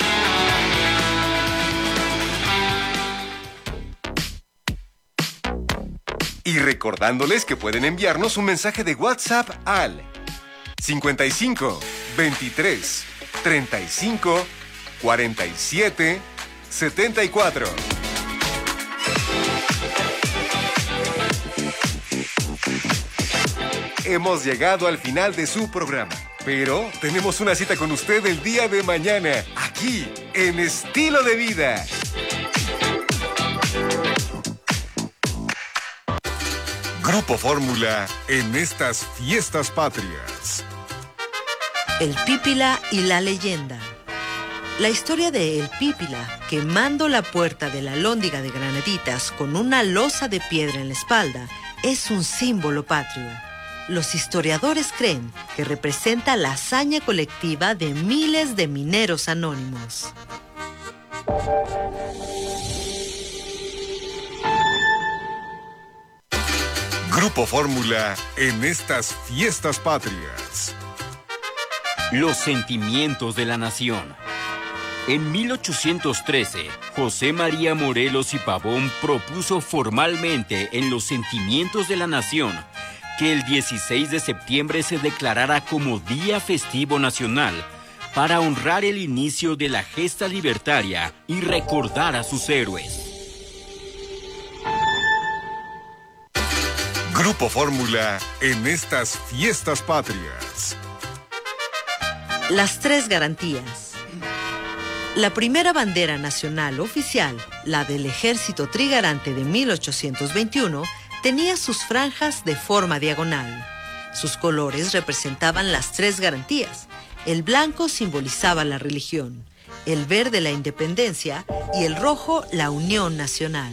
Y recordándoles que pueden enviarnos un mensaje de WhatsApp al cincuenta y cinco, veintitrés, treinta y cinco, cuarenta y siete, setenta y cuatro. Hemos llegado al final de su programa, pero tenemos una cita con usted el día de mañana, aquí en Estilo de Vida. Grupo Fórmula en estas fiestas patrias. El Pípila y la leyenda. La historia de El Pípila, quemando la puerta de la Alhóndiga de Granaditas con una losa de piedra en la espalda, es un símbolo patrio. Los historiadores creen que representa la hazaña colectiva de miles de mineros anónimos. Grupo Fórmula en estas fiestas patrias. Los sentimientos de la nación. En mil ochocientos trece, José María Morelos y Pavón propuso formalmente en los sentimientos de la nación que el dieciséis de septiembre se declarara como Día Festivo Nacional para honrar el inicio de la gesta libertaria y recordar a sus héroes. Grupo Fórmula en estas fiestas patrias. Las tres garantías. La primera bandera nacional oficial, la del Ejército Trigarante de mil ochocientos veintiuno, tenía sus franjas de forma diagonal. Sus colores representaban las tres garantías. El blanco simbolizaba la religión, el verde la independencia y el rojo la unión nacional.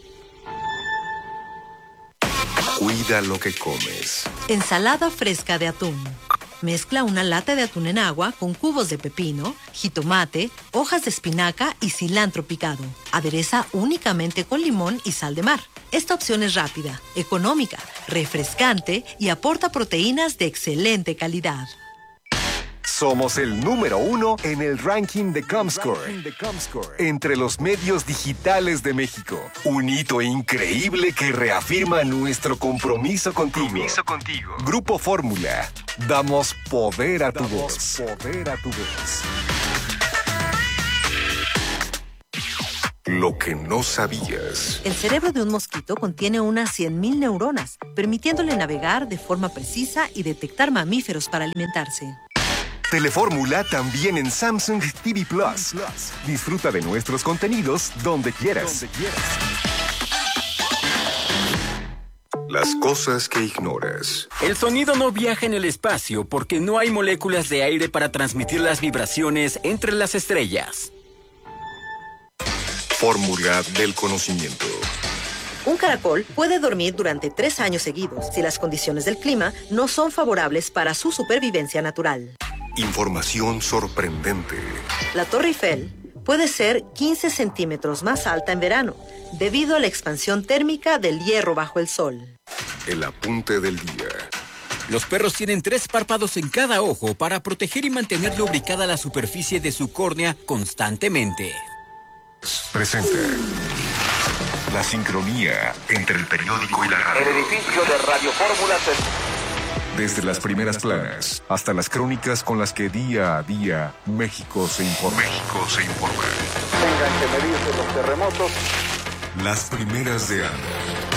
Cuida lo que comes. Ensalada fresca de atún. Mezcla una lata de atún en agua con cubos de pepino, jitomate, hojas de espinaca y cilantro picado. Adereza únicamente con limón y sal de mar. Esta opción es rápida, económica, refrescante y aporta proteínas de excelente calidad. Somos el número uno en el ranking de Comscore, entre los medios digitales de México. Un hito increíble que reafirma nuestro compromiso contigo. Compromiso contigo. Grupo Fórmula. Damos poder a tu voz. Poder a tu voz. Lo que no sabías. El cerebro de un mosquito contiene unas cien mil neuronas, permitiéndole navegar de forma precisa y detectar mamíferos para alimentarse. Telefórmula también en Samsung T V Plus. Disfruta de nuestros contenidos donde quieras. Donde quieras. Las cosas que ignoras. El sonido no viaja en el espacio porque no hay moléculas de aire para transmitir las vibraciones entre las estrellas. Fórmula del conocimiento. Un caracol puede dormir durante tres años seguidos si las condiciones del clima no son favorables para su supervivencia natural. Información sorprendente. La Torre Eiffel puede ser quince centímetros más alta en verano, debido a la expansión térmica del hierro bajo el sol. El apunte del día. Los perros tienen tres párpados en cada ojo para proteger y mantener lubricada la superficie de su córnea constantemente. Presenta la sincronía entre el periódico y la radio. El edificio de Radio Fórmula se... Desde las primeras planas hasta las crónicas con las que día a día México se informa. México se informa. Tengan que medirse los terremotos. Las primeras de Anda.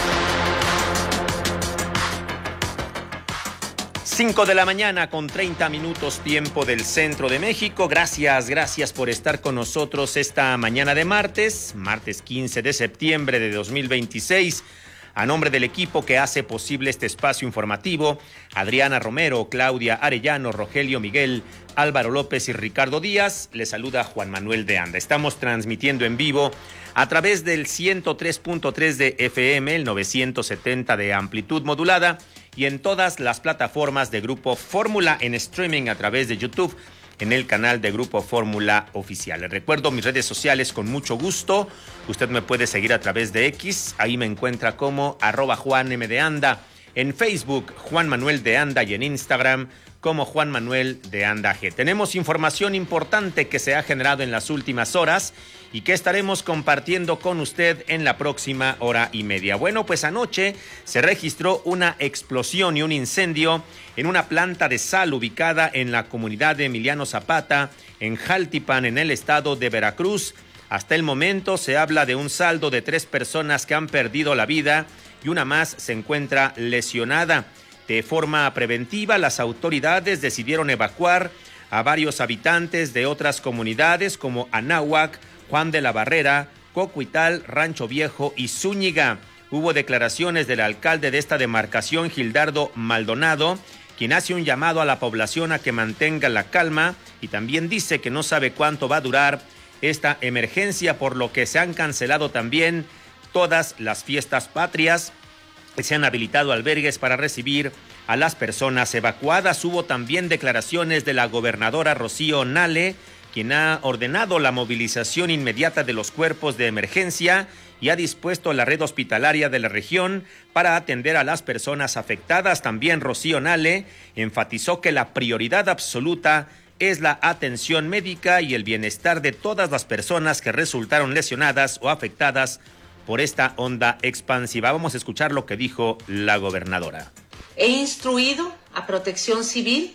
cinco de la mañana con treinta minutos tiempo del centro de México. Gracias, gracias por estar con nosotros esta mañana de martes, martes quince de septiembre de dos mil veintiséis. A nombre del equipo que hace posible este espacio informativo, Adriana Romero, Claudia Arellano, Rogelio Miguel, Álvaro López y Ricardo Díaz, les saluda Juan Manuel de Anda. Estamos transmitiendo en vivo a través del ciento tres punto tres de F M, el novecientos setenta de amplitud modulada y en todas las plataformas de Grupo Fórmula en streaming a través de YouTube en el canal de Grupo Fórmula Oficial. Les recuerdo mis redes sociales con mucho gusto. Usted me puede seguir a través de X, ahí me encuentra como arroba Juan M de Anda. En Facebook, Juan Manuel de Anda y en Instagram como Juan Manuel de Anda G. Tenemos información importante que se ha generado en las últimas horas y que estaremos compartiendo con usted en la próxima hora y media. Bueno, pues anoche se registró una explosión y un incendio en una planta de sal ubicada en la comunidad de Emiliano Zapata, en Jaltipan, en el estado de Veracruz. Hasta el momento se habla de un saldo de tres personas que han perdido la vida y una más se encuentra lesionada. De forma preventiva, las autoridades decidieron evacuar a varios habitantes de otras comunidades como Anáhuac, Juan de la Barrera, Cocuital, Rancho Viejo y Zúñiga. Hubo declaraciones del alcalde de esta demarcación, Gildardo Maldonado, quien hace un llamado a la población a que mantenga la calma y también dice que no sabe cuánto va a durar esta emergencia, por lo que se han cancelado también todas las fiestas patrias. Se han habilitado albergues para recibir a las personas evacuadas. Hubo también declaraciones de la gobernadora Rocío Nale, quien ha ordenado la movilización inmediata de los cuerpos de emergencia y ha dispuesto la red hospitalaria de la región para atender a las personas afectadas. También Rocío Nale enfatizó que la prioridad absoluta es la atención médica y el bienestar de todas las personas que resultaron lesionadas o afectadas por esta onda expansiva. Vamos a escuchar lo que dijo la gobernadora. He instruido a Protección Civil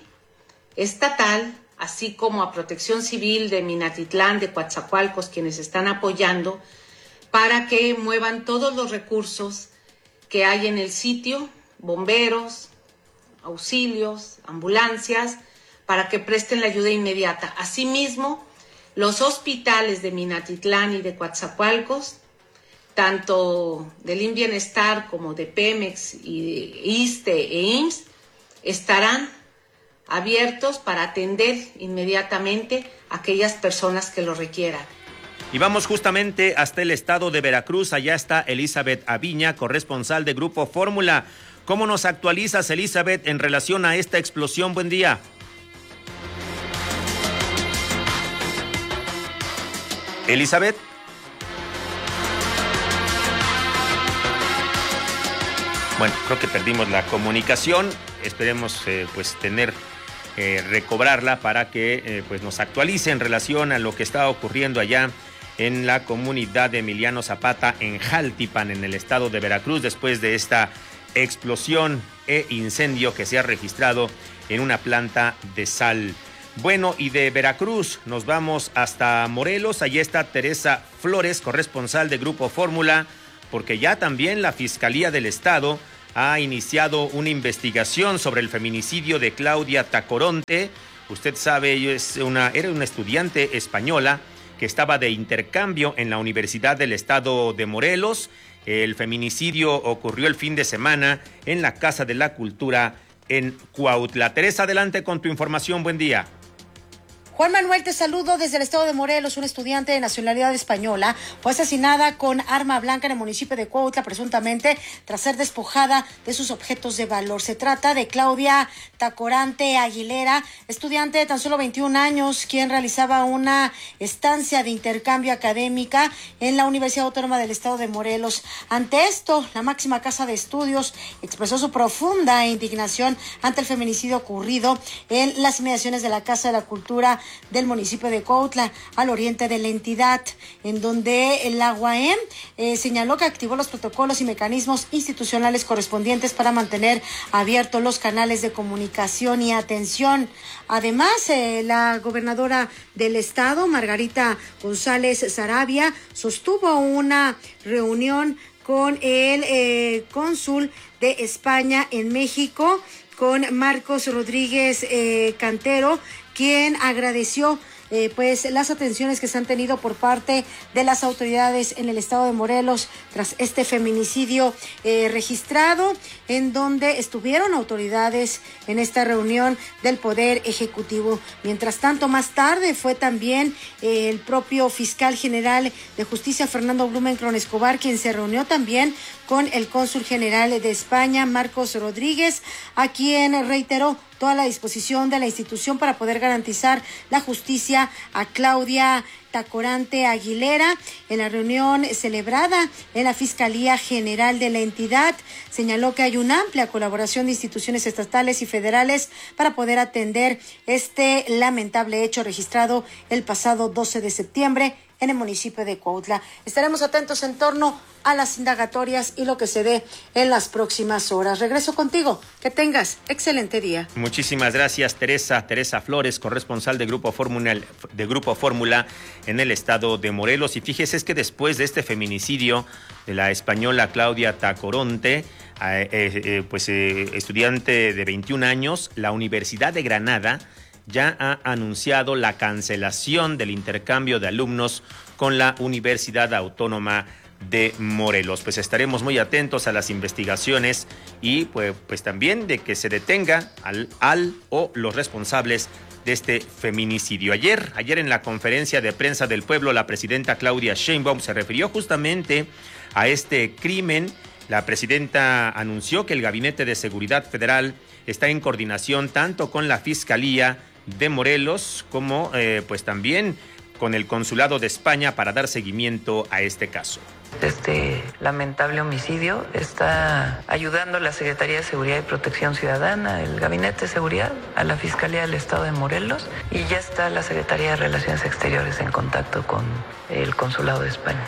Estatal, así como a Protección Civil de Minatitlán, de Coatzacoalcos, quienes están apoyando, para que muevan todos los recursos que hay en el sitio, bomberos, auxilios, ambulancias, para que presten la ayuda inmediata. Asimismo, los hospitales de Minatitlán y de Coatzacoalcos, tanto del IMSS como de Pemex y de ISSSTE e I M S S, estarán abiertos para atender inmediatamente a aquellas personas que lo requieran. Y vamos justamente hasta el estado de Veracruz. Allá está Elizabeth Aviña, corresponsal de Grupo Fórmula. ¿Cómo nos actualizas, Elizabeth, en relación a esta explosión? Buen día. Elizabeth. Bueno, creo que perdimos la comunicación. Esperemos eh, pues tener eh, recobrarla para que eh, pues nos actualice en relación a lo que está ocurriendo allá en la comunidad de Emiliano Zapata en Jaltipan, en el estado de Veracruz, después de esta explosión e incendio que se ha registrado en una planta de sal. Bueno, y de Veracruz nos vamos hasta Morelos. Allí está Teresa Flores, corresponsal de Grupo Fórmula, porque ya también la Fiscalía del Estado ha iniciado una investigación sobre el feminicidio de Claudia Tacoronte. Usted sabe, ella es una, era una estudiante española que estaba de intercambio en la Universidad del Estado de Morelos. El feminicidio ocurrió el fin de semana en la Casa de la Cultura en Cuautla. Teresa, adelante con tu información. Buen día. Juan Manuel, te saludo desde el estado de Morelos. Una estudiante de nacionalidad española fue asesinada con arma blanca en el municipio de Cuautla, presuntamente tras ser despojada de sus objetos de valor. Se trata de Claudia Tacorante Aguilera, estudiante de tan solo veintiún años, quien realizaba una estancia de intercambio académica en la Universidad Autónoma del Estado de Morelos. Ante esto, la máxima casa de estudios expresó su profunda indignación ante el feminicidio ocurrido en las inmediaciones de la Casa de la Cultura del municipio de Cuautla, al oriente de la entidad, en donde la U A M eh, señaló que activó los protocolos y mecanismos institucionales correspondientes para mantener abiertos los canales de comunicación y atención. Además, eh, la gobernadora del estado, Margarita González Sarabia, sostuvo una reunión con el eh, cónsul de España en México, con Marcos Rodríguez eh, Cantero, quien agradeció eh, pues las atenciones que se han tenido por parte de las autoridades en el estado de Morelos tras este feminicidio eh, registrado, en donde estuvieron autoridades en esta reunión del Poder Ejecutivo. Mientras tanto, más tarde fue también eh, el propio fiscal general de Justicia, Fernando Blumenkron Escobar, quien se reunió también con el cónsul general de España, Marcos Rodríguez, a quien reiteró toda la disposición de la institución para poder garantizar la justicia a Claudia Tacorante Aguilera. En la reunión celebrada en la Fiscalía General de la entidad, señaló que hay una amplia colaboración de instituciones estatales y federales para poder atender este lamentable hecho registrado el pasado doce de septiembre en el municipio de Cuautla. Estaremos atentos en torno a las indagatorias y lo que se dé en las próximas horas. Regreso contigo. Que tengas excelente día. Muchísimas gracias, Teresa. Teresa Flores, corresponsal de Grupo Fórmula, de Grupo Fórmula en el estado de Morelos. Y fíjese, es que después de este feminicidio de la española Claudia Tacoronte, eh, eh, pues eh, estudiante de veintiún años, la Universidad de Granada ya ha anunciado la cancelación del intercambio de alumnos con la Universidad Autónoma de Morelos. Pues estaremos muy atentos a las investigaciones y pues, pues también de que se detenga al, al o los responsables de este feminicidio. Ayer, ayer en la conferencia de prensa del pueblo, la presidenta Claudia Sheinbaum se refirió justamente a este crimen. La presidenta anunció que el Gabinete de Seguridad Federal está en coordinación tanto con la Fiscalía de Morelos como eh, pues también con el Consulado de España para dar seguimiento a este caso. Este lamentable homicidio está ayudando a la Secretaría de Seguridad y Protección Ciudadana, el Gabinete de Seguridad, a la Fiscalía del Estado de Morelos, y ya está la Secretaría de Relaciones Exteriores en contacto con el Consulado de España.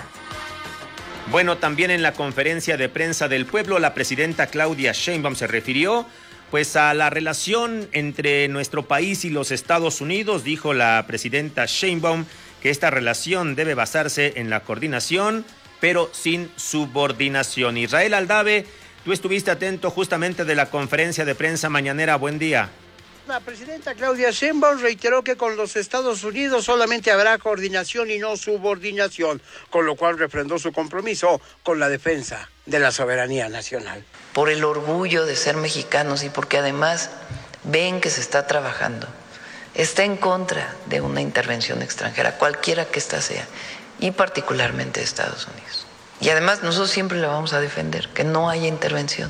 Bueno, también en la conferencia de prensa del pueblo, la presidenta Claudia Sheinbaum se refirió pues a la relación entre nuestro país y los Estados Unidos. Dijo la presidenta Sheinbaum que esta relación debe basarse en la coordinación, pero sin subordinación. Israel Aldave, tú estuviste atento justamente de la conferencia de prensa mañanera. Buen día. La presidenta Claudia Sheinbaum reiteró que con los Estados Unidos solamente habrá coordinación y no subordinación, con lo cual refrendó su compromiso con la defensa de la soberanía nacional. Por el orgullo de ser mexicanos y porque además ven que se está trabajando, está en contra de una intervención extranjera, cualquiera que ésta sea, y particularmente de Estados Unidos. Y además nosotros siempre la vamos a defender, que no haya intervención,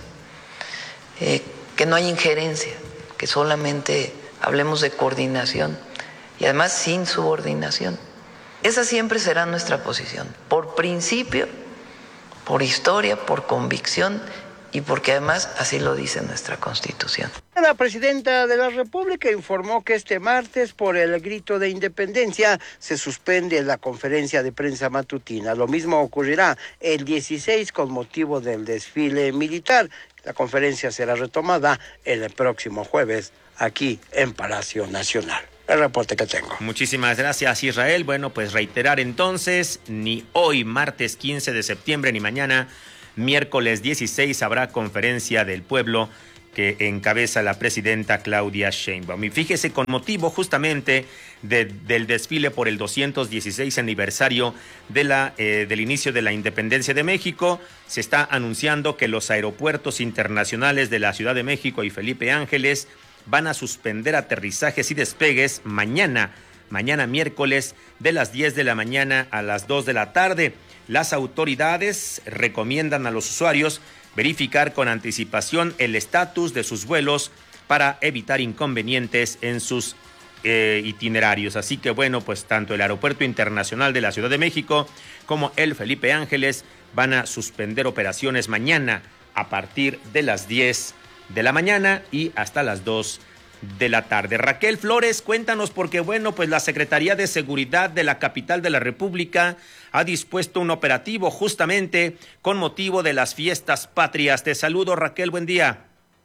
eh, que no haya injerencia, que solamente hablemos de coordinación y además sin subordinación. Esa siempre será nuestra posición, por principio, por historia, por convicción y porque además así lo dice nuestra Constitución. La presidenta de la República informó que este martes, por el grito de independencia, se suspende la conferencia de prensa matutina. Lo mismo ocurrirá el dieciséis con motivo del desfile militar. La conferencia será retomada el próximo jueves aquí en Palacio Nacional. El reporte que tengo. Muchísimas gracias, Israel. Bueno, pues reiterar entonces, ni hoy, martes quince de septiembre, ni mañana, miércoles dieciséis, habrá conferencia del pueblo que encabeza la presidenta Claudia Sheinbaum. Y fíjese, con motivo justamente de, del desfile por el doscientos dieciséis aniversario de la, eh, del inicio de la independencia de México, se está anunciando que los aeropuertos internacionales de la Ciudad de México y Felipe Ángeles van a suspender aterrizajes y despegues mañana, mañana miércoles, de las diez de la mañana a las dos de la tarde. Las autoridades recomiendan a los usuarios verificar con anticipación el estatus de sus vuelos para evitar inconvenientes en sus eh, itinerarios. Así que bueno, pues tanto el Aeropuerto Internacional de la Ciudad de México como el Felipe Ángeles van a suspender operaciones mañana a partir de las diez de la mañana y hasta las dos de la tarde. Raquel Flores, cuéntanos, porque bueno, pues la Secretaría de Seguridad de la capital de la República ha dispuesto un operativo justamente con motivo de las fiestas patrias. Te saludo, Raquel, buen día.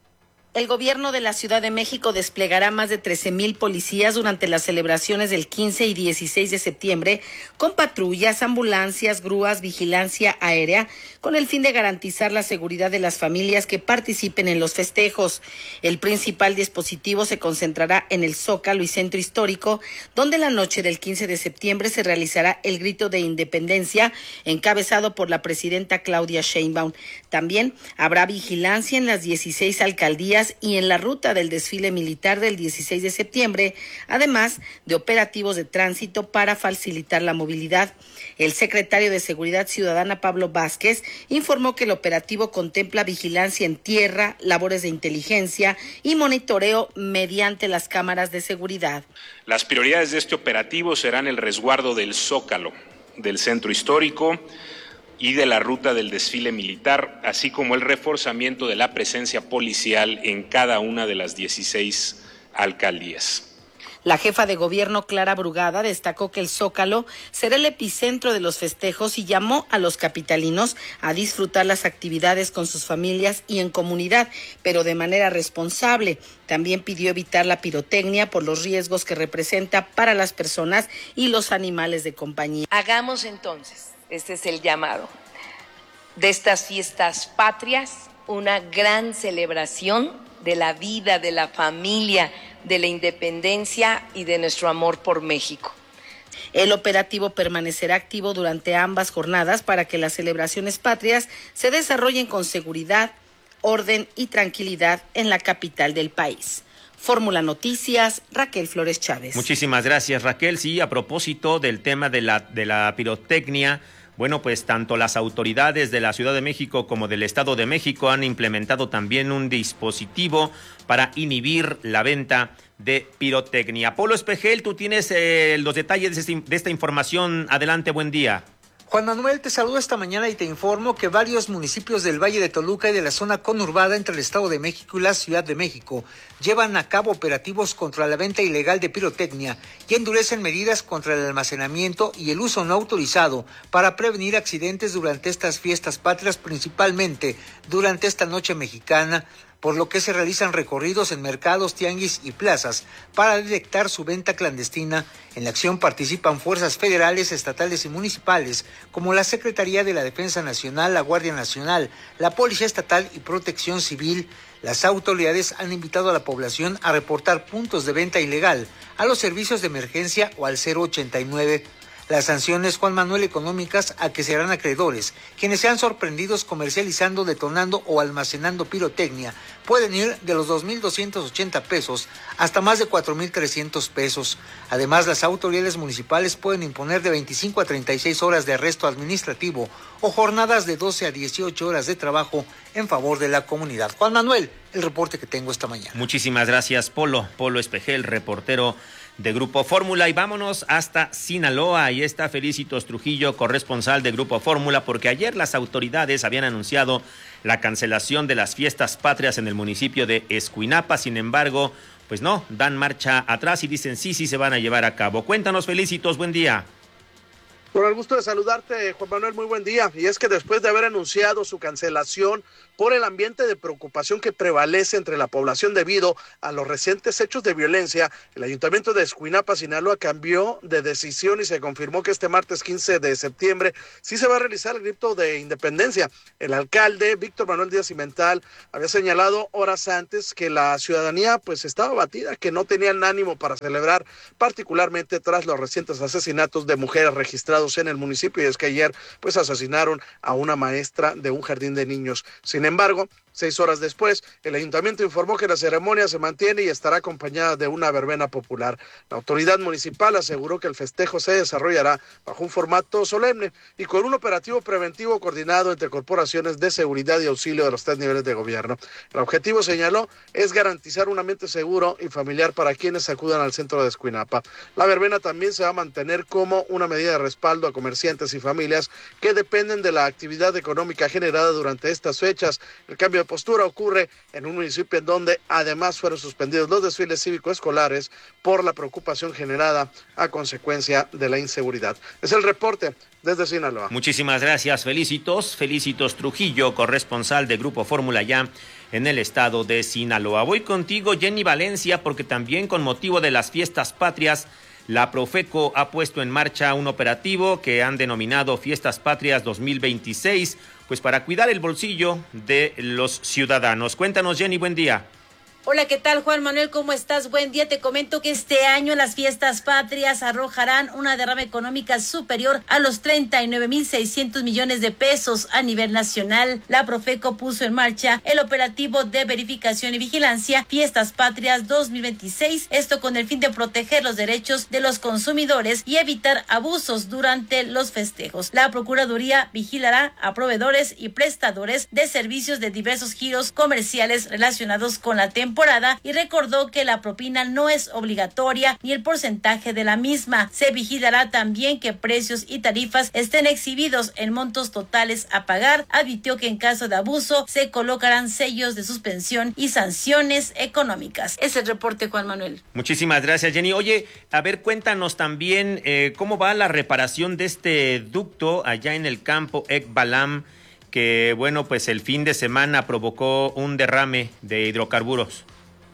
El gobierno de la Ciudad de México desplegará más de trece mil policías durante las celebraciones del quince y dieciséis de septiembre con patrullas, ambulancias, grúas, vigilancia aérea, con el fin de garantizar la seguridad de las familias que participen en los festejos. El principal dispositivo se concentrará en el Zócalo y Centro Histórico, donde la noche del quince de septiembre se realizará el grito de independencia encabezado por la presidenta Claudia Sheinbaum. También habrá vigilancia en las dieciséis alcaldías y en la ruta del desfile militar del dieciséis de septiembre, además de operativos de tránsito para facilitar la movilidad. El secretario de Seguridad Ciudadana, Pablo Vázquez, informó que el operativo contempla vigilancia en tierra, labores de inteligencia y monitoreo mediante las cámaras de seguridad. Las prioridades de este operativo serán el resguardo del Zócalo, del Centro Histórico y de la ruta del desfile militar, así como el reforzamiento de la presencia policial en cada una de las dieciséis alcaldías. La jefa de gobierno, Clara Brugada, destacó que el Zócalo será el epicentro de los festejos y llamó a los capitalinos a disfrutar las actividades con sus familias y en comunidad, pero de manera responsable. También pidió evitar la pirotecnia por los riesgos que representa para las personas y los animales de compañía. Hagamos entonces, este es el llamado, de estas fiestas patrias, una gran celebración de la vida, de la familia, de la independencia y de nuestro amor por México. El operativo permanecerá activo durante ambas jornadas para que las celebraciones patrias se desarrollen con seguridad, orden y tranquilidad en la capital del país. Fórmula Noticias, Raquel Flores Chávez. Muchísimas gracias, Raquel. Sí, a propósito del tema de la, de la pirotecnia, bueno, pues tanto las autoridades de la Ciudad de México como del Estado de México han implementado también un dispositivo para inhibir la venta de pirotecnia. Polo Espejel, tú tienes eh, los detalles de, este, de esta información. Adelante, buen día. Juan Manuel, te saludo esta mañana y te informo que varios municipios del Valle de Toluca y de la zona conurbada entre el Estado de México y la Ciudad de México llevan a cabo operativos contra la venta ilegal de pirotecnia y endurecen medidas contra el almacenamiento y el uso no autorizado para prevenir accidentes durante estas fiestas patrias, principalmente durante esta noche mexicana, por lo que se realizan recorridos en mercados, tianguis y plazas para detectar su venta clandestina. En la acción participan fuerzas federales, estatales y municipales, como la Secretaría de la Defensa Nacional, la Guardia Nacional, la Policía Estatal y Protección Civil. Las autoridades han invitado a la población a reportar puntos de venta ilegal a los servicios de emergencia o al cero ochenta y nueve. Las sanciones, Juan Manuel, económicas a que serán acreedores quienes sean sorprendidos comercializando, detonando o almacenando pirotecnia pueden ir de los dos mil doscientos ochenta pesos hasta más de cuatro mil trescientos pesos. Además, las autoridades municipales pueden imponer de veinticinco a treinta y seis horas de arresto administrativo o jornadas de doce a dieciocho horas de trabajo en favor de la comunidad. Juan Manuel, el reporte que tengo esta mañana. Muchísimas gracias, Polo. Polo Espejel, reportero de Grupo Fórmula. Y vámonos hasta Sinaloa. Ahí está Felicitos Trujillo, corresponsal de Grupo Fórmula, porque ayer las autoridades habían anunciado la cancelación de las fiestas patrias en el municipio de Escuinapa. Sin embargo, pues no, dan marcha atrás y dicen sí, sí se van a llevar a cabo. Cuéntanos, Felicitos, buen día. Con el gusto de saludarte, Juan Manuel, muy buen día. Y es que después de haber anunciado su cancelación por el ambiente de preocupación que prevalece entre la población debido a los recientes hechos de violencia, el Ayuntamiento de Escuinapa, Sinaloa, cambió de decisión y se confirmó que este martes quince de septiembre sí se va a realizar el grito de independencia. El alcalde, Víctor Manuel Díaz Cimental, había señalado horas antes que la ciudadanía pues estaba abatida, que no tenían ánimo para celebrar, particularmente tras los recientes asesinatos de mujeres registrados en el municipio. Y es que ayer pues asesinaron a una maestra de un jardín de niños. Sin embargo, seis horas después, el ayuntamiento informó que la ceremonia se mantiene y estará acompañada de una verbena popular. La autoridad municipal aseguró que el festejo se desarrollará bajo un formato solemne y con un operativo preventivo coordinado entre corporaciones de seguridad y auxilio de los tres niveles de gobierno. El objetivo, señaló, es garantizar un ambiente seguro y familiar para quienes acudan al centro de Escuinapa. La verbena también se va a mantener como una medida de respaldo a comerciantes y familias que dependen de la actividad económica generada durante estas fechas. El cambio de postura ocurre en un municipio en donde además fueron suspendidos los desfiles cívico-escolares por la preocupación generada a consecuencia de la inseguridad. Es el reporte desde Sinaloa. Muchísimas gracias, Felicitos. Felicitos Trujillo, corresponsal de Grupo Fórmula ya en el estado de Sinaloa. Voy contigo, Jenny Valencia, porque también con motivo de las fiestas patrias, la Profeco ha puesto en marcha un operativo que han denominado Fiestas Patrias dos mil veintiséis, pues para cuidar el bolsillo de los ciudadanos. Cuéntanos, Jenny, buen día. Hola, ¿qué tal, Juan Manuel? ¿Cómo estás? Buen día. Te comento que este año las fiestas patrias arrojarán una derrama económica superior a los treinta y nueve mil seiscientos millones de pesos a nivel nacional. La Profeco puso en marcha el operativo de verificación y vigilancia Fiestas Patrias dos mil veintiséis, esto con el fin de proteger los derechos de los consumidores y evitar abusos durante los festejos. La Procuraduría vigilará a proveedores y prestadores de servicios de diversos giros comerciales relacionados con la temporada temporada y recordó que la propina no es obligatoria ni el porcentaje de la misma. Se vigilará también que precios y tarifas estén exhibidos en montos totales a pagar. Advirtió que en caso de abuso se colocarán sellos de suspensión y sanciones económicas. Es el reporte, Juan Manuel. Muchísimas gracias, Jenny. Oye, a ver, cuéntanos también eh, cómo va la reparación de este ducto allá en el campo Ekbalam, que, bueno, pues el fin de semana provocó un derrame de hidrocarburos.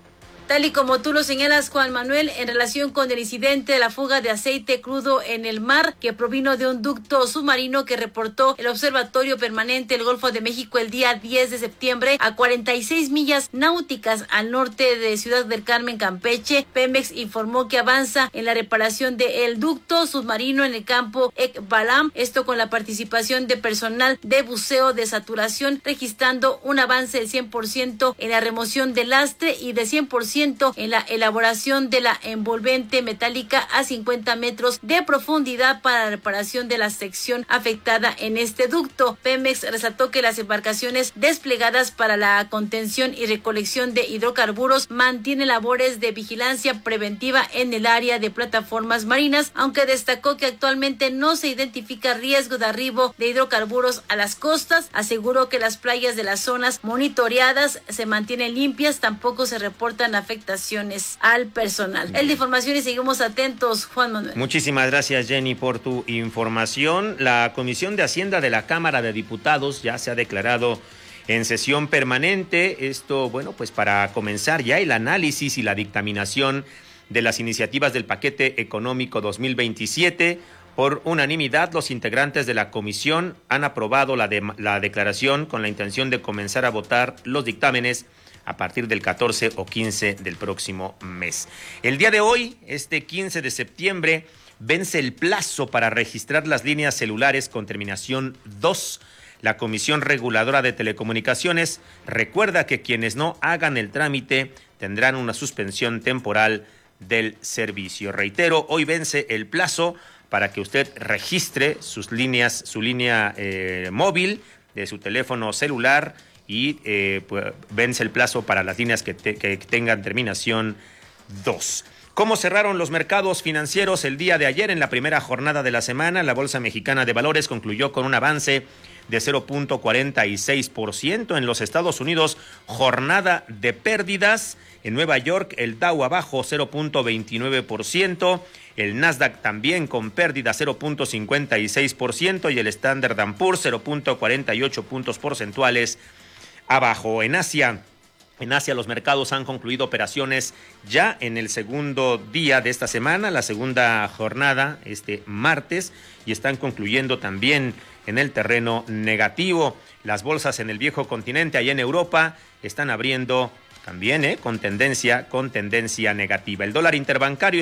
Tal y como tú lo señalas, Juan Manuel, en relación con el incidente de la fuga de aceite crudo en el mar que provino de un ducto submarino que reportó el Observatorio Permanente del Golfo de México el día diez de septiembre a cuarenta y seis millas náuticas al norte de Ciudad del Carmen, Campeche. Pemex informó que avanza en la reparación del ducto submarino en el campo Ekbalam, esto con la participación de personal de buceo de saturación, registrando un avance del cien por ciento en la remoción del lastre y de cien por ciento en la elaboración de la envolvente metálica a cincuenta metros de profundidad para la reparación de la sección afectada en este ducto. Pemex resaltó que las embarcaciones desplegadas para la contención y recolección de hidrocarburos mantienen labores de vigilancia preventiva en el área de plataformas marinas, aunque destacó que actualmente no se identifica riesgo de arribo de hidrocarburos a las costas. Aseguró que las playas de las zonas monitoreadas se mantienen limpias, tampoco se reportan afectaciones al personal. El de información y seguimos atentos, Juan Manuel. Muchísimas gracias, Jenny, por tu información. La Comisión de Hacienda de la Cámara de Diputados ya se ha declarado en sesión permanente. Esto, bueno, pues para comenzar ya el análisis y la dictaminación de las iniciativas del paquete económico dos mil veintisiete. Por unanimidad, los integrantes de la comisión han aprobado la, de, la declaración con la intención de comenzar a votar los dictámenes a partir del catorce o quince del próximo mes. El día de hoy, este quince de septiembre, vence el plazo para registrar las líneas celulares con terminación dos. La Comisión Reguladora de Telecomunicaciones recuerda que quienes no hagan el trámite tendrán una suspensión temporal del servicio. Reitero, hoy vence el plazo para que usted registre sus líneas, su línea eh, móvil de su teléfono celular y eh, pues, vence el plazo para las líneas que, te, que tengan terminación dos. ¿Cómo cerraron los mercados financieros el día de ayer en la primera jornada de la semana? La Bolsa Mexicana de Valores concluyó con un avance de cero punto cuarenta y seis por ciento. En los Estados Unidos, jornada de pérdidas. En Nueva York, el Dow abajo cero punto veintinueve por ciento. El Nasdaq también con pérdida cero punto cincuenta y seis por ciento. Y el Standard and Poor's cero punto cuarenta y ocho puntos porcentuales abajo. En Asia... En Asia los mercados han concluido operaciones ya en el segundo día de esta semana, la segunda jornada este martes, y están concluyendo también en el terreno negativo. Las bolsas en el viejo continente, allá en Europa, están abriendo también eh, con tendencia, con tendencia negativa. El dólar interbancario